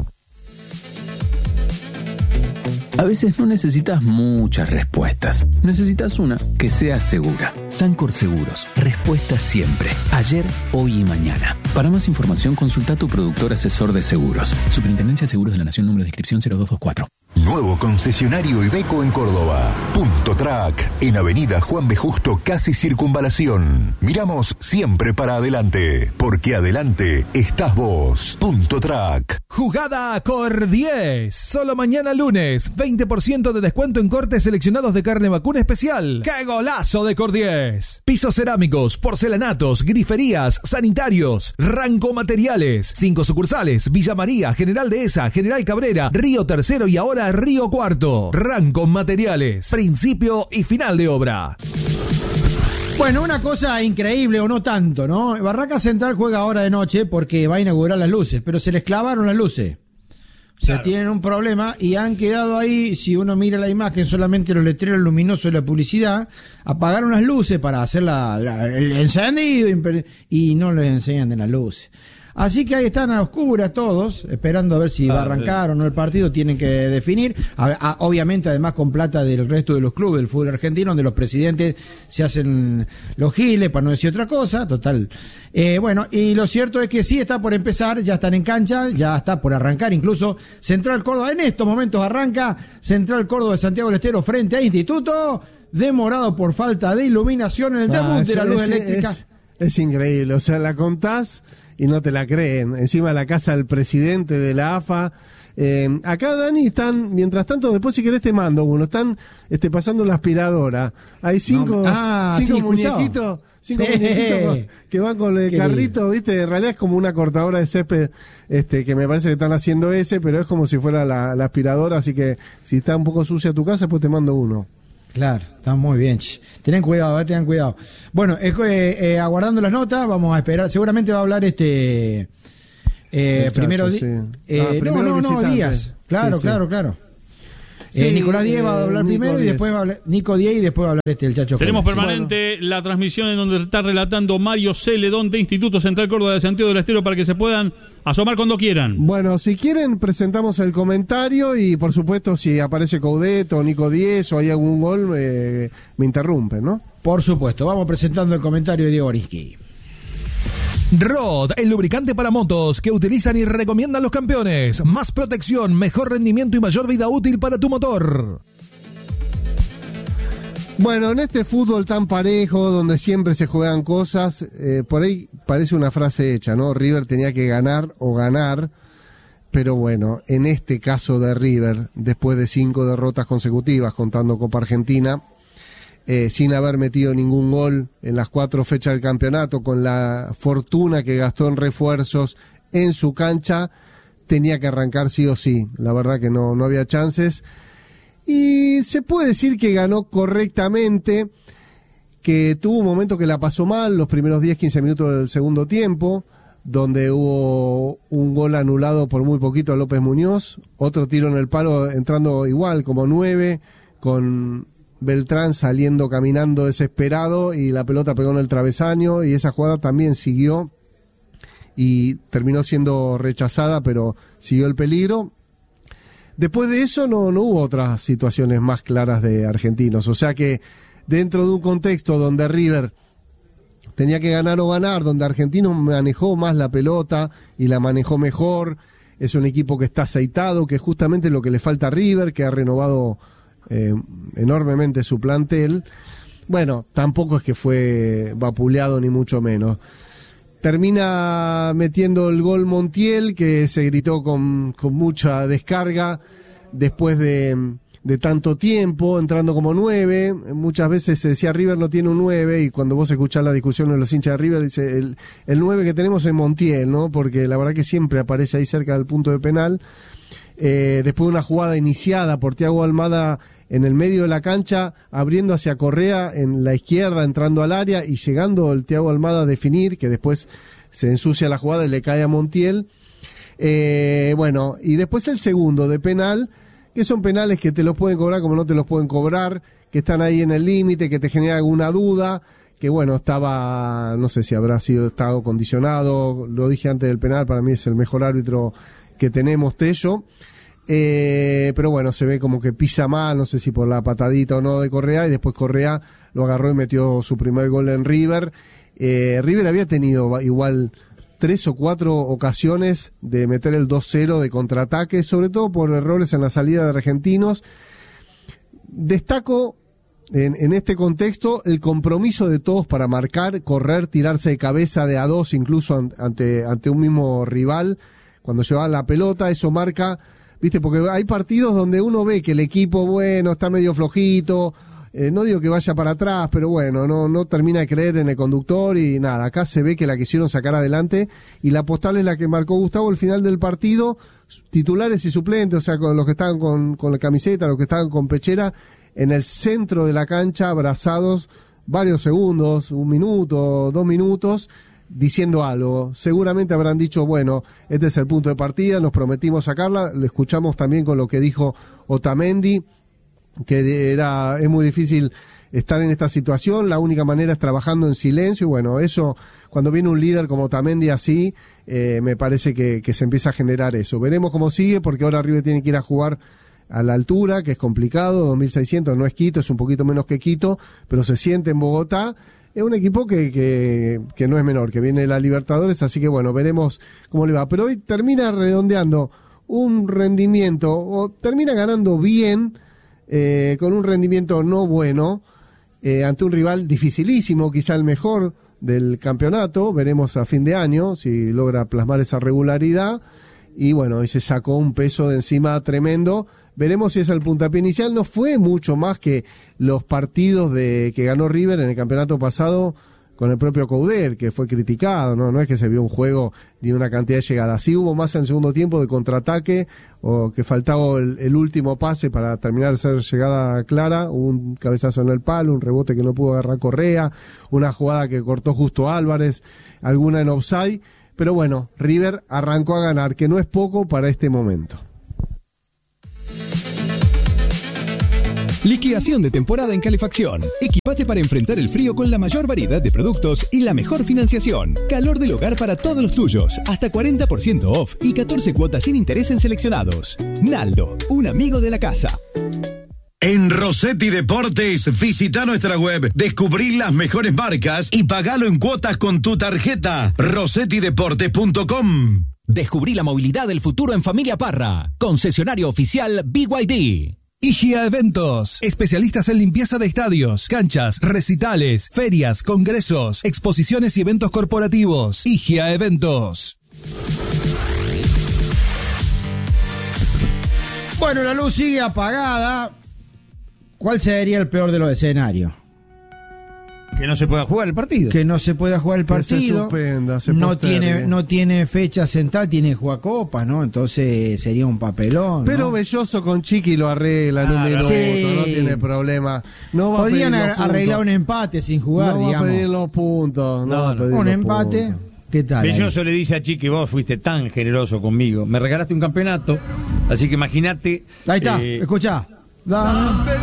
A veces no necesitas muchas respuestas. Necesitas una que sea segura. Sancor Seguros. Respuesta siempre. Ayer, hoy y mañana. Para más información, consulta a tu productor asesor de seguros. Superintendencia de Seguros de la Nación, número de inscripción cero dos dos cuatro. Nuevo concesionario Iveco en Córdoba. Punto Track, en Avenida Juan B. Justo, casi Circunvalación. Miramos siempre para adelante, porque adelante estás vos. Punto Track. Jugada Cor diez. Solo mañana lunes, veinte por ciento de descuento en cortes seleccionados de carne vacuna especial. ¡Qué golazo de Cor diez! Pisos cerámicos, porcelanatos, griferías, sanitarios, Ranco Materiales. Cinco sucursales: Villa María, General Dehesa, General Cabrera, Río Tercero y ahora Río Cuarto. Ranco Materiales. Principio y final de obra. Bueno, una cosa increíble, o no tanto, ¿no? Barraca Central juega ahora de noche porque va a inaugurar las luces, pero se les clavaron las luces. O sea, claro, tienen un problema y han quedado ahí, si uno mira la imagen, solamente los letreros luminosos de la publicidad. Apagaron las luces para hacer la, la, el encendido y no les enseñan de las luces. Así que ahí están a oscuras todos, esperando a ver si ah, va a arrancar eh. o no el partido. Tienen que definir, a, a, obviamente además con plata del resto de los clubes del fútbol argentino, donde los presidentes se hacen los giles, para no decir otra cosa, total. Eh, bueno, y lo cierto es que sí está por empezar, ya están en cancha, ya está por arrancar incluso Central Córdoba. En estos momentos arranca Central Córdoba de Santiago del Estero frente a Instituto, demorado por falta de iluminación en el debut ah, de la luz ese, eléctrica. Es... Es increíble, o sea, la contás y no te la creen. Encima la casa del presidente de la A F A. Eh, acá, Dani, están, mientras tanto, después si querés te mando uno, están este, pasando la aspiradora. Hay cinco, no, ah, cinco sí, muñequitos, cinco sí. muñequitos que van con el Qué carrito, lindo. ¿viste? En realidad es como una cortadora de césped, este, que me parece que están haciendo ese, pero es como si fuera la, la aspiradora, así que si está un poco sucia tu casa, pues te mando uno. Claro, está muy bien. Ch. Tienen cuidado, eh, tengan cuidado. Bueno, eh, eh, aguardando las notas, vamos a esperar. Seguramente va a hablar este eh, Chacho, primero, di- sí. eh, Ah, primero no, no, no, visitante. Díaz. Claro, Sí, sí. claro, claro. Sí, eh, Nicolás Díez va a hablar eh, primero Nico y Díez. después va a hablar Nico Díez y después va a hablar este el Chacho. Tenemos Pérez. permanente la transmisión en donde está relatando Mario Celedón de Instituto Central Córdoba de Santiago del Estero para que se puedan asomar cuando quieran. Bueno, si quieren presentamos el comentario y por supuesto si aparece Coudet o Nico Díez o hay algún gol, eh, me interrumpen, ¿no? Por supuesto, vamos presentando el comentario de Diego Orinsky. Rod, el lubricante para motos que utilizan y recomiendan los campeones. Más protección, mejor rendimiento y mayor vida útil para tu motor. Bueno, en este fútbol tan parejo, donde siempre se juegan cosas, eh, por ahí parece una frase hecha, ¿no? River tenía que ganar o ganar, pero bueno, en este caso de River, después de cinco derrotas consecutivas, contando Copa Argentina, eh, sin haber metido ningún gol en las cuatro fechas del campeonato, con la fortuna que gastó en refuerzos en su cancha, tenía que arrancar sí o sí. La verdad que no, no había chances. Y se puede decir que ganó correctamente, que tuvo un momento que la pasó mal, los primeros diez quince minutos del segundo tiempo, donde hubo un gol anulado por muy poquito a López Muñoz, otro tiro en el palo entrando igual, como nueve, con Beltrán saliendo caminando desesperado y la pelota pegó en el travesaño y esa jugada también siguió y terminó siendo rechazada, pero siguió el peligro. Después de eso no, no hubo otras situaciones más claras de argentinos, o sea que dentro de un contexto donde River tenía que ganar o ganar, donde Argentino manejó más la pelota y la manejó mejor, es un equipo que está aceitado, que es justamente lo que le falta a River, que ha renovado eh, enormemente su plantel. Bueno, tampoco es que fue vapuleado ni mucho menos. Termina metiendo el gol Montiel, que se gritó con, con mucha descarga después de, de tanto tiempo, entrando como nueve. Muchas veces se decía River no tiene un nueve, y cuando vos escuchás la discusión de los hinchas de River, dice el, el nueve que tenemos es Montiel, ¿no? Porque la verdad que siempre aparece ahí cerca del punto de penal. Eh, después de una jugada iniciada por Thiago Almada en el medio de la cancha, abriendo hacia Correa en la izquierda, entrando al área y llegando el Thiago Almada a definir, que después se ensucia la jugada y le cae a Montiel. Eh, bueno, y después el segundo de penal, que son penales que te los pueden cobrar como no te los pueden cobrar, que están ahí en el límite, que te genera alguna duda, que bueno, estaba, no sé si habrá sido estado condicionado, lo dije antes del penal, para mí es el mejor árbitro que tenemos, Tello. Eh, pero bueno, se ve como que pisa mal, no sé si por la patadita o no de Correa, y después Correa lo agarró y metió su primer gol en River. Eh, River había tenido igual tres o cuatro ocasiones de meter el dos cero de contraataque, sobre todo por errores en la salida de argentinos. Destaco en, en este contexto el compromiso de todos para marcar, correr, tirarse de cabeza de a dos, incluso ante, ante un mismo rival, cuando llevaban la pelota. Eso marca, viste, porque hay partidos donde uno ve que el equipo, bueno, está medio flojito, eh, no digo que vaya para atrás, pero bueno, no, no termina de creer en el conductor y nada, acá se ve que la quisieron sacar adelante, y la postal es la que marcó Gustavo al final del partido, titulares y suplentes, o sea, con los que estaban con, con la camiseta, los que estaban con pechera, en el centro de la cancha, abrazados varios segundos, un minuto, dos minutos, diciendo algo. Seguramente habrán dicho, bueno, este es el punto de partida, nos prometimos sacarla. Lo escuchamos también con lo que dijo Otamendi, que era es muy difícil estar en esta situación, la única manera es trabajando en silencio, y bueno, eso, cuando viene un líder como Otamendi así, eh, me parece que, que se empieza a generar eso. Veremos cómo sigue, porque ahora River tiene que ir a jugar a la altura, que es complicado, dos mil seiscientos, no es Quito, es un poquito menos que Quito, pero se siente en Bogotá. Es un equipo que, que, que no es menor, que viene de la Libertadores, así que bueno, veremos cómo le va. Pero hoy termina redondeando un rendimiento, o termina ganando bien, eh, con un rendimiento no bueno, eh, ante un rival dificilísimo, quizá el mejor del campeonato. Veremos a fin de año si logra plasmar esa regularidad. Y bueno, hoy se sacó un peso de encima tremendo. Veremos si es el puntapié inicial. No fue mucho más que los partidos de que ganó River en el campeonato pasado con el propio Coudet, que fue criticado, ¿no? No es que se vio un juego ni una cantidad de llegadas. Sí hubo más en el segundo tiempo de contraataque, o que faltaba el, el último pase para terminar de ser llegada clara, un cabezazo en el palo, un rebote que no pudo agarrar Correa, una jugada que cortó justo Álvarez, alguna en offside, pero bueno, River arrancó a ganar, que no es poco para este momento. Liquidación de temporada en calefacción. Equipate para enfrentar el frío con la mayor variedad de productos y la mejor financiación. Calor del hogar para todos los tuyos. Hasta cuarenta por ciento off y catorce cuotas sin interés en seleccionados. Naldo, un amigo de la casa. En Rossetti Deportes, visita nuestra web, descubrí las mejores marcas y pagalo en cuotas con tu tarjeta. rossetti deportes punto com. Descubrí la movilidad del futuro en Familia Parra. Concesionario oficial B Y D. Igia Eventos, especialistas en limpieza de estadios, canchas, recitales, ferias, congresos, exposiciones y eventos corporativos. Igia Eventos. Bueno, la luz sigue apagada. ¿Cuál sería el peor de los escenarios? Que no se pueda jugar el partido. Que no se pueda jugar el partido. Que se suspenda, se no postergue. tiene no tiene fecha central, tiene que jugar Copa, ¿no? Entonces sería un papelón, Pero ¿no? Belloso con Chiqui lo arregla en un minuto, sí. no tiene problema. No va Podrían a pedir los arreglar puntos. un empate sin jugar, no digamos. va a pedir los puntos. No, No, va a no. pedir Un los empate. puntos. ¿Qué tal? Belloso ahí? le dice a Chiqui, vos fuiste tan generoso conmigo, me regalaste un campeonato, así que imagínate. Ahí está, eh, escuchá. Dame.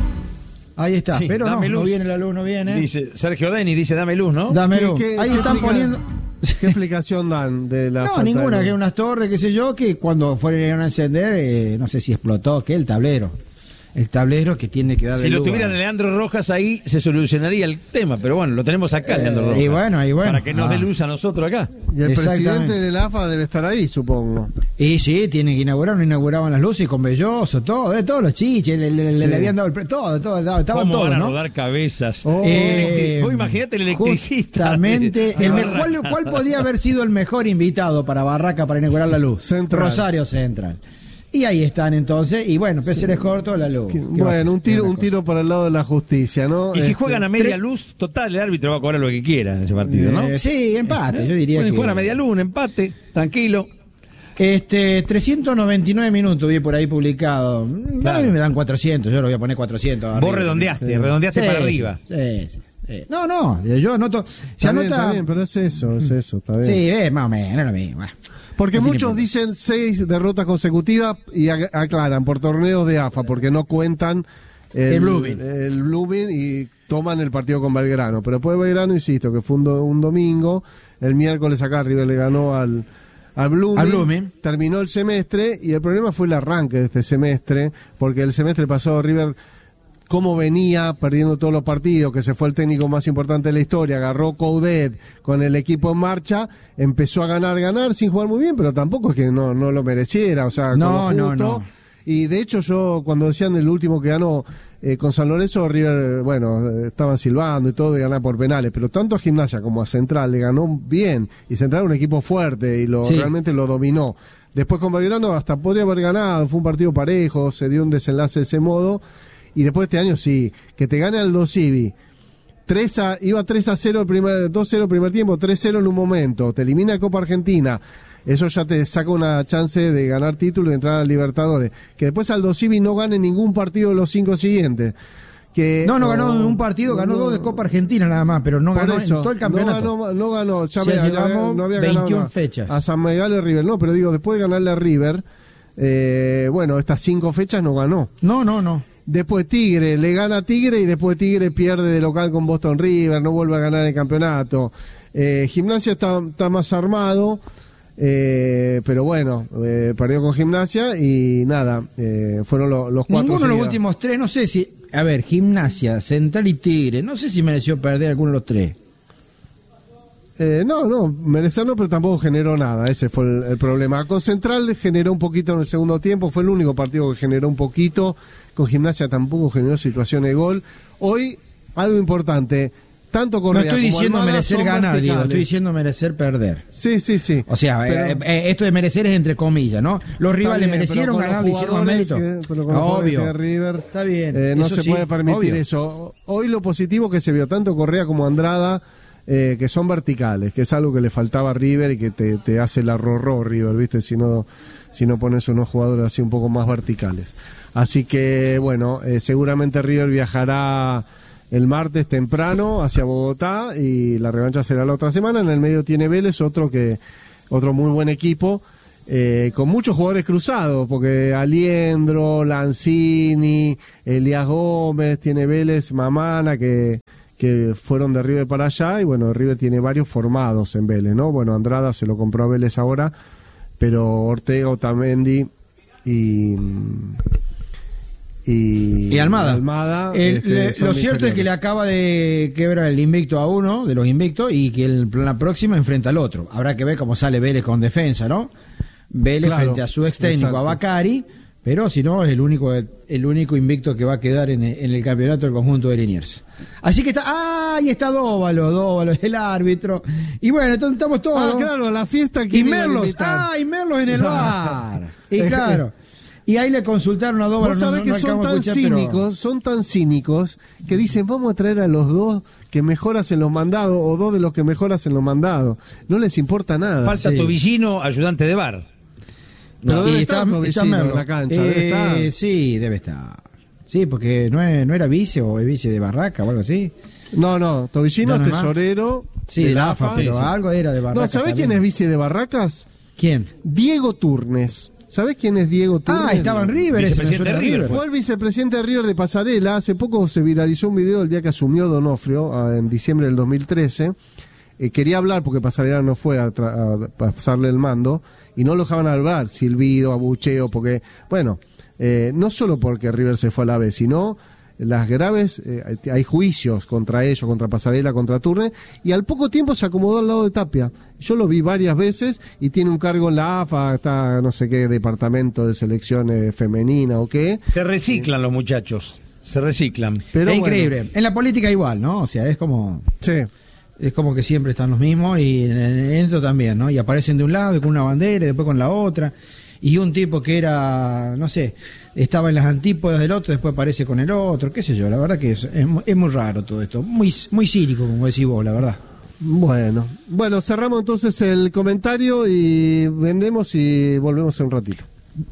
Ahí está, Sí, pero no, dame no luz. viene la luz, no viene. Dice Sergio Denis, dice dame luz, ¿no? Dame ¿Qué- luz. qué- Ahí qué están explica- poniendo. ¿Qué explicación dan de la No, falta ninguna, de que luz? unas torres, qué sé yo, que cuando fueron a encender, eh, no sé si explotó, que el tablero. El tablero que tiene que dar de Si lo luz, tuviera ¿no? Leandro Rojas ahí, se solucionaría el tema, pero bueno, lo tenemos acá, Leandro Rojas. y bueno, y bueno. Para que nos Ah. dé luz a nosotros acá. Y el Exactamente. presidente de la A F A debe estar ahí, supongo. Y sí, tienen que inaugurar, no inauguraban las luces con Belloso, todo, de todos los chiches, le, le- Sí. le habían dado el pre- todo, todo, estaban ¿Cómo todos, van a ¿no? rodar cabezas? Oh. Eh, Vos imaginate el electricista. Justamente, de- de el Barraca. mejor, ¿cuál, ¿cuál podía haber sido el mejor invitado para Barraca para inaugurar la luz? Central. Rosario Central. Y ahí están entonces, y bueno, P C R corto, la luz. ¿Qué va a ser? Bueno, un tiro, Es una un tiro para el lado de la justicia, ¿no? Y si Este, juegan a media tre- luz, total, el árbitro va a cobrar lo que quiera en ese partido, ¿no? Eh, sí, empate, yo diría Pueden que... jugar a media luz, un empate, tranquilo. Este, trescientos noventa y nueve minutos vi por ahí publicado. Claro. A mí me dan cuatrocientos, yo lo voy a poner cuatrocientos. Vos arriba. redondeaste, Sí. redondeaste Sí, para sí, arriba. Sí, sí, sí. No, no, yo anoto. Se Está bien, anota. está bien, pero es eso, es eso, está bien. Sí, es más o menos, es lo mismo. Bueno. Porque No tiene muchos problema. dicen seis derrotas consecutivas y ac- aclaran por torneos de A F A, porque no cuentan el, El Blooming. el Blooming y toman el partido con Belgrano. Pero después Belgrano, insisto, que fue un, do- un domingo, el miércoles acá River le ganó al, al Blooming, Al Blooming. terminó el semestre y el problema fue el arranque de este semestre, porque el semestre pasado River, cómo venía perdiendo todos los partidos, que se fue el técnico más importante de la historia, agarró Coudet con el equipo en marcha, empezó a ganar, ganar sin jugar muy bien, pero tampoco es que no, no lo mereciera, o sea, No, con lo no, justo. no. Y de hecho yo, cuando decían el último que ganó eh, con San Lorenzo, River, bueno, eh, estaban silbando y todo, y ganaba por penales, pero tanto a Gimnasia como a Central le ganó bien, y Central era un equipo fuerte y lo Sí. realmente lo dominó. Después con Belgrano hasta podría haber ganado, fue un partido parejo, se dio un desenlace de ese modo. Y después este año sí, que te gane Aldo Civi. tres a, iba tres a cero el primer, dos cero el primer tiempo, tres cero en un momento, te elimina Copa Argentina. Eso ya te saca una chance de ganar título y entrar a Libertadores. Que después Aldo Civi no gane ningún partido de los cinco siguientes. Que, No, no ganó oh, un partido, ganó no, dos de Copa Argentina nada más, pero no por ganó eso, en todo el campeonato. No ganó, no ganó ya O sea, me- llevamos no había ganado veintiuna nada. fechas. A San Miguel y River, no, pero digo, después de ganarle a River, eh, bueno, estas cinco fechas no ganó. No, no, no. Después Tigre, le gana a Tigre y después Tigre pierde de local con Boston River, no vuelve a ganar el campeonato. Eh, Gimnasia está, está más armado, eh, pero bueno, eh, perdió con Gimnasia y nada, eh, fueron lo- los cuatro. Ninguno de los seguidos. últimos tres, no sé si. A ver, Gimnasia, Central y Tigre, no sé si mereció perder alguno de los tres. Eh, no, no, merecer no, pero tampoco generó nada, ese fue el, el problema. Con Central generó un poquito en el segundo tiempo, fue el único partido que generó un poquito, con Gimnasia tampoco generó situación de gol. Hoy, algo importante, tanto Correa No estoy como diciendo Almada merecer son ganar, verticales. digo, estoy diciendo merecer perder. Sí, sí, sí. O sea, Pero- eh, eh, esto de merecer es entre comillas, ¿no? Los rivales Está bien, merecieron pero con ganar, los le hicieron a mérito. jugadores, eh, pero con los jugadores Obvio. de River, Está bien. eh, no eso se sí, puede permitir obvio. eso. Hoy lo positivo que se vio tanto Correa como Andrada, eh, que son verticales, que es algo que le faltaba a River y que te, te hace el arrorró River, ¿viste? Si no, si no pones unos jugadores así un poco más verticales. Así que, bueno, eh, seguramente River viajará el martes temprano hacia Bogotá y la revancha será la otra semana. En el medio tiene Vélez, otro que otro muy buen equipo, eh, con muchos jugadores cruzados, porque Aliendro, Lanzini, Elías Gómez, tiene Vélez, Mamana, que, que fueron de River para allá, y bueno, River tiene varios formados en Vélez, ¿no? Bueno, Andrada se lo compró a Vélez ahora, pero Ortega, Otamendi y... Y, Y Almada. Almada, El- este, le- son lo cierto es que inferiores. le acaba de quebrar el invicto a uno de los invictos y que el, la próxima enfrenta al otro. Habrá que ver cómo sale Vélez con defensa, ¿no? Vélez Claro, frente a su ex técnico, exacto. a Bacari, pero si no, es el único el único invicto que va a quedar en, el- en el campeonato del conjunto de Liniers. Así que está, ¡ah! Ahí está Dóvalo, Dóvalo, el árbitro. Y bueno, entonces estamos todos. Ah, claro, la fiesta que Y iban a Merlos, invitar. ¡ah! Y Merlos en el bar. Y claro. Y ahí le consultaron a Dóvalo. Vos no- sabés no- que no son acabamos de tan escuchar, pero- cínicos, son tan cínicos que dicen, vamos a traer a los dos que mejor hacen los mandados o dos de los que mejor hacen los mandados. No les importa nada. Falta Sí. Tobillino, ayudante de bar. Pero No, debe y estar está- Tobillino está en Merlo. la cancha, debe Eh, estar. Sí, debe estar. Sí, porque no, es, no era vice o es vice de Barraca o algo así. No, no, Tobillino No, es no, no. tesorero. Sí, de la A F A, pero algo era de Barraca. No, ¿sabés quién es vice de Barracas? ¿Quién? Diego Turnes. ¿Sabés quién es Diego Turnes? Ah, estaba en River, ese me suena a River. Fue el vicepresidente de River de Pasarela. Hace poco se viralizó un video el día que asumió Donofrio, ah, en diciembre del dos mil trece. Eh, quería hablar porque Pasarela no fue a, tra- a pasarle el mando y no lo dejaban hablar, silbido, abucheo, porque, bueno, eh, no solo porque River se fue a la B, sino las graves, eh, hay juicios contra ellos, contra Pasarela, contra Turner, y al poco tiempo se acomodó al lado de Tapia. Yo lo vi varias veces y tiene un cargo en la A F A, está no sé qué departamento de selecciones femenina o qué. Se reciclan los muchachos, se reciclan. Pero es bueno. increíble. En la política igual, ¿no? O sea, es como... Sí. Es como que siempre están los mismos y en, en esto también, ¿no? Y aparecen de un lado y con una bandera y después con la otra. Y un tipo que era, no sé, estaba en las antípodas del otro, después aparece con el otro, qué sé yo. La verdad que es, es, mu- es muy raro todo esto. Muy, muy cínico, como decís vos, la verdad. Bueno, bueno, cerramos entonces el comentario y vendemos y volvemos en un ratito.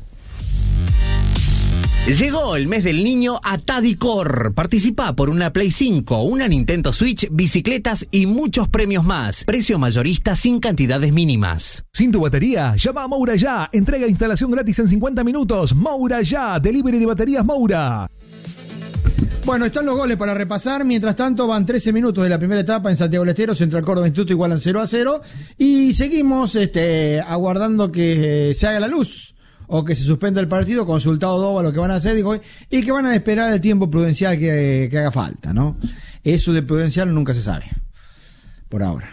Llegó el mes del niño a Tadicor. Participa por una Play cinco, una Nintendo Switch, bicicletas y muchos premios más. Precio mayorista sin cantidades mínimas. Sin tu batería, llama a Moura Ya. Entrega e instalación gratis en cincuenta minutos. Moura Ya. Delivery de baterías Moura. Bueno, están los goles para repasar. Mientras tanto, van trece minutos de la primera etapa en Santiago del Estero. Central Córdoba Instituto igualan cero a cero. Y seguimos este, aguardando que eh, se haga la luz o que se suspenda el partido. Consultado Doba lo que van a hacer, dijo, y que van a esperar el tiempo prudencial que, que haga falta, ¿no? Eso de prudencial nunca se sabe. Por ahora.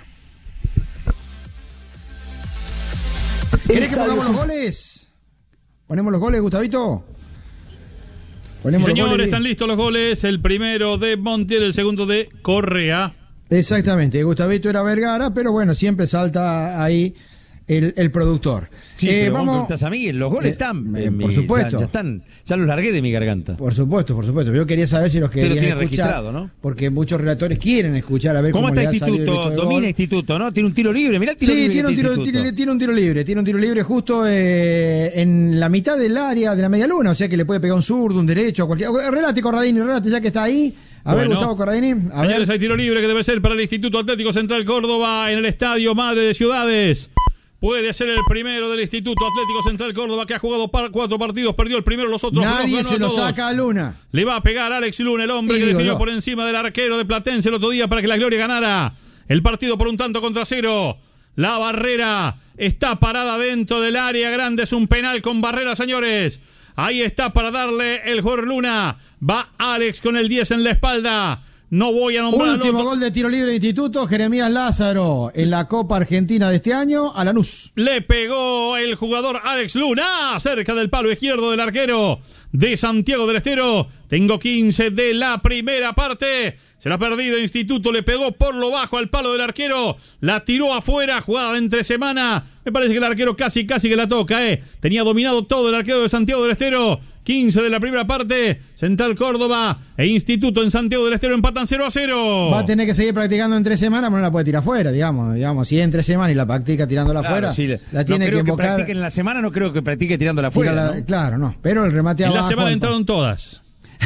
¿Querés que pongamos los goles? ¿Ponemos los goles, Gustavito? Sí, señor, están listos los goles. El primero de Montiel, el segundo de Correa. Exactamente, Gustavito era Vergara, pero bueno, siempre salta ahí el, el productor. Sí, Eh, pero vos me vamos, preguntás a mí, los goles Eh, están. eh, en por mi- supuesto. Ya, ya están, ya los largué de mi garganta. por supuesto, por supuesto. Yo quería saber si los Usted lo querías tiene escuchar, registrado, ¿no? porque muchos relatores quieren escuchar a ver ¿Cómo cómo, está le ha salido el Instituto? grito de Domina gol. Instituto, ¿no? Tiene un tiro libre. Mirá el tiro Sí, libre. tiene un, que tiro, Instituto. tiene, tiene un tiro libre, tiene un tiro libre justo eh, en la mitad del área de la media luna, o sea que le puede pegar un zurdo, un derecho, a cualquier. Relate Corradini, relate ya que está ahí. A ver, Bueno, Gustavo Corradini, a señores, ver. hay tiro libre que debe ser para el Instituto Atlético Central Córdoba en el Estadio Madre de Ciudades. Puede ser el primero del Instituto Atlético Central Córdoba, que ha jugado par- cuatro partidos, perdió el primero, los otros Nadie los ganó se a lo todos. saca a Luna. Le va a pegar Alex Luna, el hombre que Ídolo. definió por encima del arquero de Platense el otro día para que la Gloria ganara el partido por un tanto contra cero. La Barrera está parada dentro del área grande, es un penal con Barrera, señores. Ahí está para darle el jugador Luna. Va Alex con el diez en la espalda. No voy a nombrar al Último otro. gol de tiro libre de Instituto, Jeremías Lázaro en la Copa Argentina de este año a Lanús. Le pegó el jugador Alex Luna cerca del palo izquierdo del arquero de Santiago del Estero. Tengo quince de la primera parte. Se la ha perdido. Instituto le pegó por lo bajo al palo del arquero. La tiró afuera. Jugada de entre semana. Me parece que el arquero casi, casi que la toca, ¿eh? Tenía dominado todo el arquero de Santiago del Estero. quince de la primera parte. Central Córdoba e Instituto en Santiago del Estero empatan cero a cero. Va a tener que seguir practicando entre semanas, pero no la puede tirar fuera, digamos. digamos Si es entre semanas y la practica tirándola claro, fuera, sí, la tiene no que creo que invocar. practique en la semana, no creo que practique tirándola fuera. La, ¿no? Claro, no. Pero el remate en abajo. En la semana entraron todas.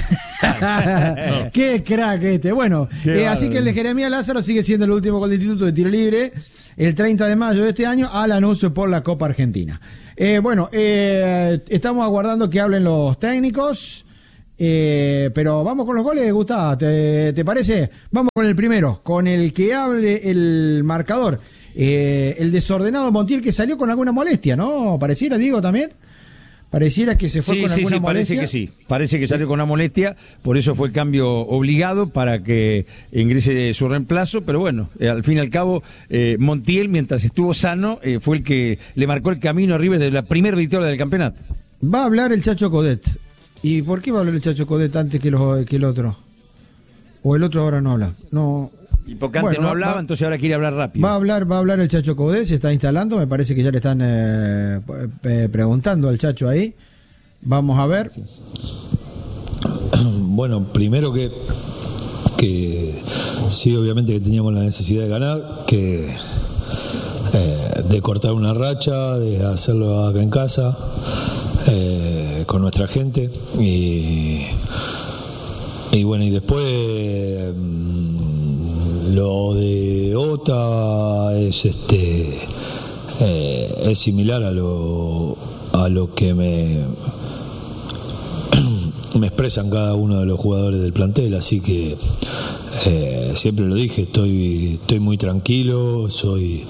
Qué crack este. Bueno, eh, así que el de Jeremías Lázaro sigue siendo el último gol de Instituto de tiro libre el treinta de mayo de este año al anuncio por la Copa Argentina. Eh, bueno, eh, estamos aguardando que hablen los técnicos, eh, pero vamos con los goles, Gustavo, ¿te, te parece? Vamos con el primero, con el que hable el marcador, eh, el desordenado Montiel, que salió con alguna molestia, ¿no? Pareciera, Diego, también. Pareciera que se fue sí, con sí, alguna sí, molestia. parece que sí, parece que sí. Salió con una molestia, por eso fue el cambio obligado para que ingrese su reemplazo, pero bueno, eh, al fin y al cabo, eh, Montiel, mientras estuvo sano, eh, fue el que le marcó el camino a River de la primera victoria del campeonato. Va a hablar el Chacho Codet. ¿Y por qué va a hablar el Chacho Codet antes que, los, que el otro? ¿O el otro ahora no habla? No... Y porque antes bueno, no hablaba, va, entonces ahora quiere hablar rápido. Va a hablar, va a hablar el Chacho Codet, se está instalando, me parece que ya le están eh, eh, preguntando al Chacho ahí. Vamos a ver. Bueno, primero que que sí, obviamente que teníamos la necesidad de ganar, que eh, de cortar una racha, de hacerlo acá en casa, eh, con nuestra gente y y bueno, y después eh, lo de Ota es este eh, es similar a lo a lo que me me expresan cada uno de los jugadores del plantel, así que eh, siempre lo dije, estoy estoy muy tranquilo, soy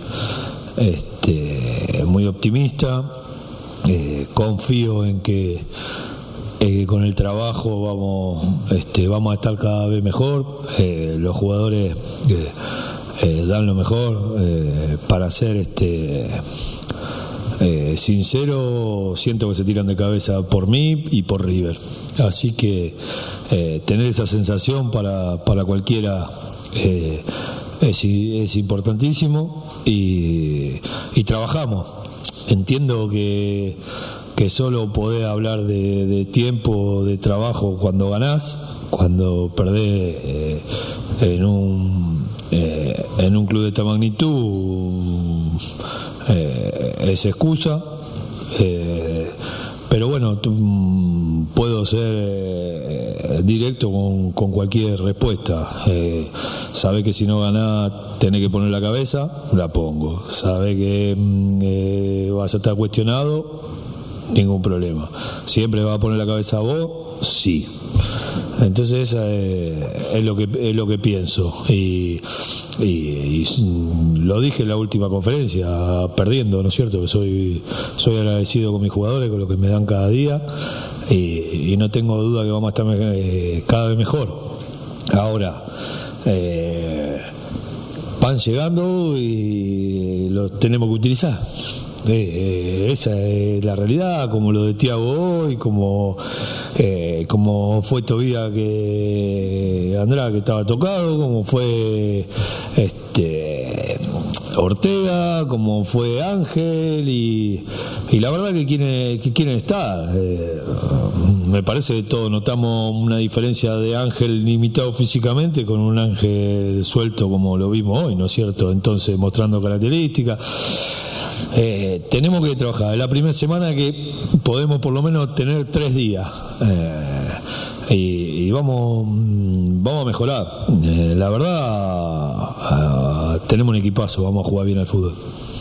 este muy optimista, eh, confío en que Eh, con el trabajo vamos este, vamos a estar cada vez mejor, eh, los jugadores eh, eh, dan lo mejor, eh, para ser este eh, sincero, siento que se tiran de cabeza por mí y por River, así que eh, tener esa sensación para, para cualquiera eh, es, es importantísimo y, y trabajamos. Entiendo que que solo podés hablar de, de tiempo, de trabajo cuando ganás, cuando perdés eh, en un eh, en un club de esta magnitud eh, es excusa, eh, pero bueno, tú, puedo ser eh, directo con, con cualquier respuesta. Eh, sabés que si no ganás tenés que poner la cabeza, la pongo. Sabés que eh, vas a estar cuestionado, ningún problema. ¿Siempre va a poner la cabeza a vos? Sí. Entonces esa es, es lo que es lo que pienso y, y, y lo dije en la última conferencia, perdiendo, ¿no es cierto? Que soy soy agradecido con mis jugadores, con lo que me dan cada día y, y no tengo duda que vamos a estar eh, cada vez mejor. Ahora eh, van llegando y los tenemos que utilizar. Eh, eh, esa es la realidad, como lo de Thiago hoy, como eh, como fue Tobía que Andrade que estaba tocado, como fue este Ortega, como fue Ángel y, y la verdad que quieren, que quieren estar. Eh, me parece que todos notamos una diferencia de Ángel limitado físicamente con un Ángel suelto como lo vimos hoy, ¿no es cierto? Entonces mostrando características. Eh, tenemos que trabajar. Es la primera semana que podemos por lo menos tener tres días eh, y, y vamos vamos a mejorar. Eh, la verdad, eh, tenemos un equipazo, vamos a jugar bien al fútbol.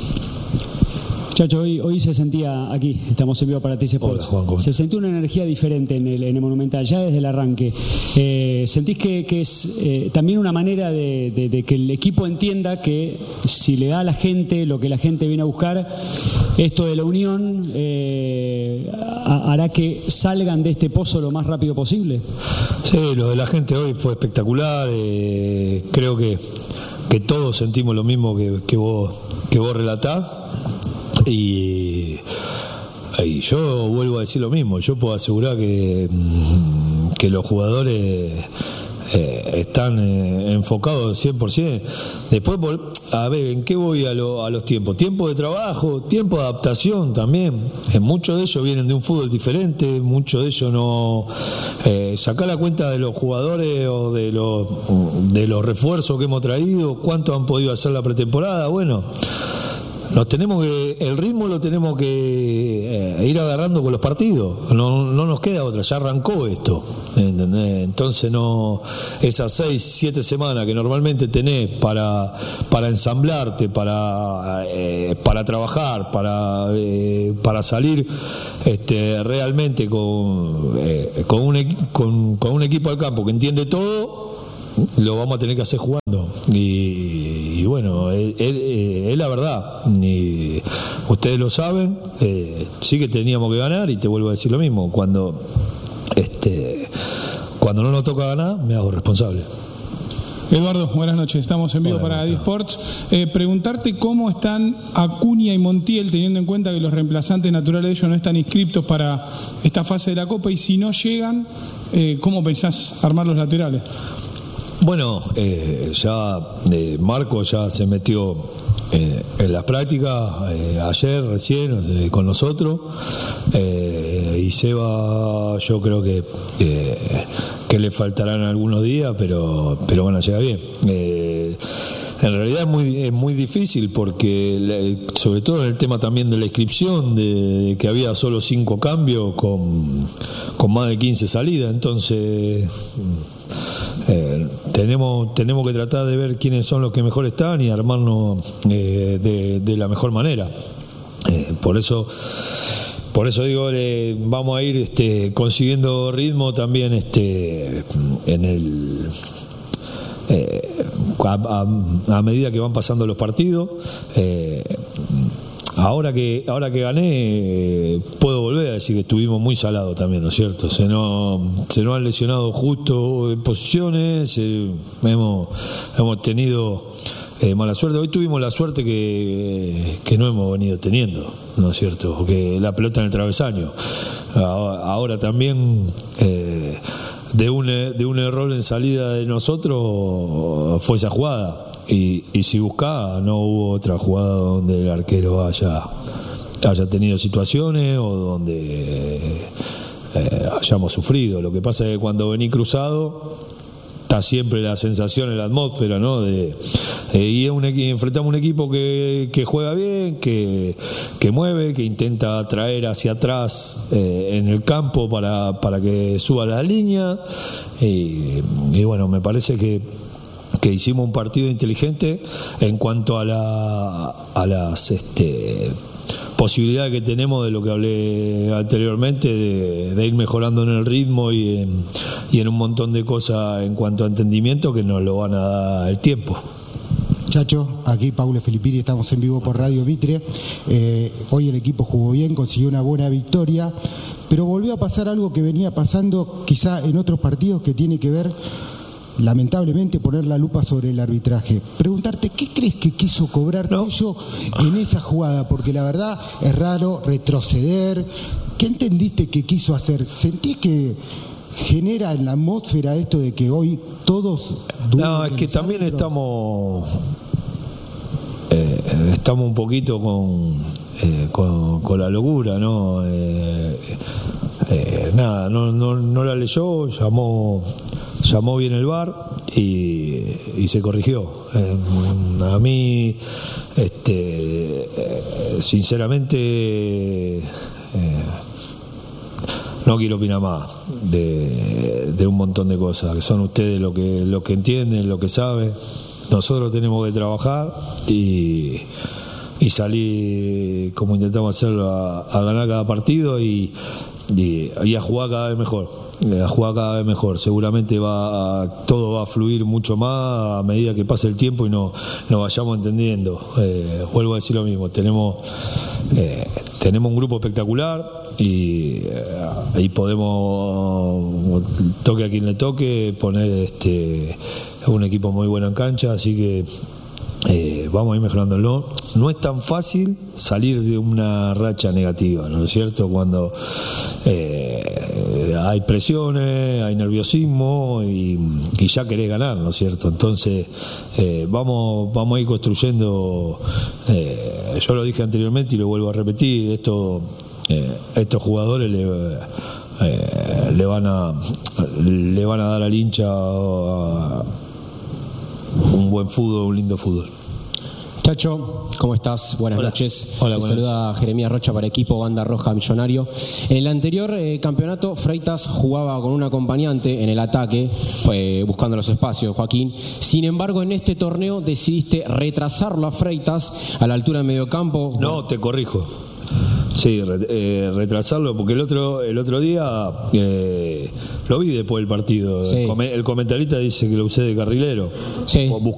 Chacho, hoy, hoy se sentía aquí, estamos en vivo para T C Sports, se sentía una energía diferente en el, en el Monumental, ya desde el arranque. Eh, ¿Sentís que, que es eh, también una manera de, de, de que el equipo entienda que si le da a la gente lo que la gente viene a buscar, esto de la unión eh, hará que salgan de este pozo lo más rápido posible? Sí, lo de la gente hoy fue espectacular, eh, creo que, que todos sentimos lo mismo que, que vos, que vos relatás. Y, y yo vuelvo a decir lo mismo, yo puedo asegurar que, que los jugadores eh, están eh, enfocados cien por ciento. Después, por, a ver, ¿en qué voy a, lo, a los tiempos? Tiempo de trabajo, tiempo de adaptación también. Eh, muchos de ellos vienen de un fútbol diferente, muchos de ellos no... Eh, sacar la cuenta de los jugadores o de los, de los refuerzos que hemos traído, cuánto han podido hacer la pretemporada, bueno... Nos tenemos que, el ritmo lo tenemos que eh, ir agarrando con los partidos, no, no nos queda otra, ya arrancó esto, ¿entendés? Entonces no, esas seis, siete semanas que normalmente tenés para, para ensamblarte, para, eh, para trabajar, para, eh, para salir este, realmente con, eh, con, un, con, con un equipo al campo que entiende todo, lo vamos a tener que hacer jugando y, y bueno, es, es, es la verdad, y ustedes lo saben, eh, sí que teníamos que ganar, y te vuelvo a decir lo mismo, cuando este cuando no nos toca ganar me hago responsable. Eduardo, buenas noches, estamos en vivo Hola, para Disports. Eh, preguntarte cómo están Acuña y Montiel, teniendo en cuenta que los reemplazantes naturales de ellos no están inscriptos para esta fase de la Copa, y si no llegan, eh, ¿cómo pensás armar los laterales? Bueno, eh, ya eh, Marco ya se metió eh, en las prácticas eh, ayer recién eh, con nosotros, eh, y Seba yo creo que eh, que le faltarán algunos días, pero pero van a llegar bien. Eh, En realidad es muy es muy difícil porque, sobre todo en el tema también de la inscripción, de, de que había solo cinco cambios con, con más de quince salidas, entonces eh, tenemos tenemos que tratar de ver quiénes son los que mejor están y armarnos eh, de, de la mejor manera. Eh, por eso Por eso digo, eh, vamos a ir este, consiguiendo ritmo también este, en el... Eh, a, a, a medida que van pasando los partidos. eh, ahora que ahora que gané eh, puedo volver a decir que estuvimos muy salados también, ¿no es cierto? Se nos se nos han lesionado justo en posiciones, eh, hemos hemos tenido eh, mala suerte. Hoy tuvimos la suerte que, que no hemos venido teniendo, ¿no es cierto? Porque la pelota en el travesaño. Ahora, ahora también eh, de un de un error en salida de nosotros fue esa jugada, y, y si buscaba no hubo otra jugada donde el arquero haya haya tenido situaciones o donde eh, hayamos sufrido. Lo que pasa es que cuando vení cruzado está siempre la sensación en la atmósfera, ¿no? De, eh, y es un, enfrentamos un equipo que, que juega bien, que, que mueve, que intenta traer hacia atrás eh, en el campo para, para que suba la línea, y, y bueno, me parece que que hicimos un partido inteligente en cuanto a la a las este posibilidades que tenemos, de lo que hablé anteriormente, de, de ir mejorando en el ritmo y en, y en un montón de cosas en cuanto a entendimiento que nos lo van a dar el tiempo. Chacho, aquí Paulo Filippini, estamos en vivo por Radio Mitre. Eh, hoy el equipo jugó bien, consiguió una buena victoria, pero volvió a pasar algo que venía pasando quizá en otros partidos, que tiene que ver, lamentablemente, poner la lupa sobre el arbitraje. Preguntarte, ¿qué crees que quiso cobrar no. Tello en esa jugada? Porque la verdad es raro retroceder. ¿Qué entendiste que quiso hacer? ¿Sentís que genera en la atmósfera esto de que hoy todos... No, es que también estamos... Eh, estamos un poquito con, eh, con, con la locura, ¿no? Eh, eh, nada, no, no, no la leyó, llamó... llamó bien el V A R y, y se corrigió. Eh, a mí, este, eh, sinceramente, eh, no quiero opinar más de, de un montón de cosas, que son ustedes lo que, lo que entienden, lo que saben. Nosotros tenemos que trabajar y, y salir como intentamos hacerlo, a, a ganar cada partido y, y, y a jugar cada vez mejor. A jugar cada vez mejor. Seguramente va a, todo va a fluir mucho más a medida que pase el tiempo y no nos vayamos entendiendo. Eh, vuelvo a decir lo mismo, tenemos eh, tenemos un grupo espectacular y, eh, y podemos, toque a quien le toque, poner este un equipo muy bueno en cancha, así que Eh, vamos a ir mejorándolo. No es tan fácil salir de una racha negativa, ¿no es cierto? Cuando eh, hay presiones, hay nerviosismo y, y ya querés ganar, ¿no es cierto? Entonces eh, vamos, vamos a ir construyendo, eh, yo lo dije anteriormente y lo vuelvo a repetir, esto, eh, estos jugadores le, eh, le van a le van a dar al hincha a, un buen fútbol, un lindo fútbol. Chacho, ¿cómo estás? Buenas Hola. noches. Hola, Te buenas saluda Jeremías Rocha para equipo Banda Roja Millonario. En el anterior eh, campeonato, Freitas jugaba con un acompañante en el ataque, eh, buscando los espacios, Joaquín. Sin embargo, en este torneo decidiste retrasarlo a Freitas a la altura del mediocampo. No, te corrijo. Sí, re, eh, retrasarlo, porque el otro el otro día eh, lo vi después del partido. Sí. El, com- el comentarista dice que lo usé de carrilero. Sí. Buscando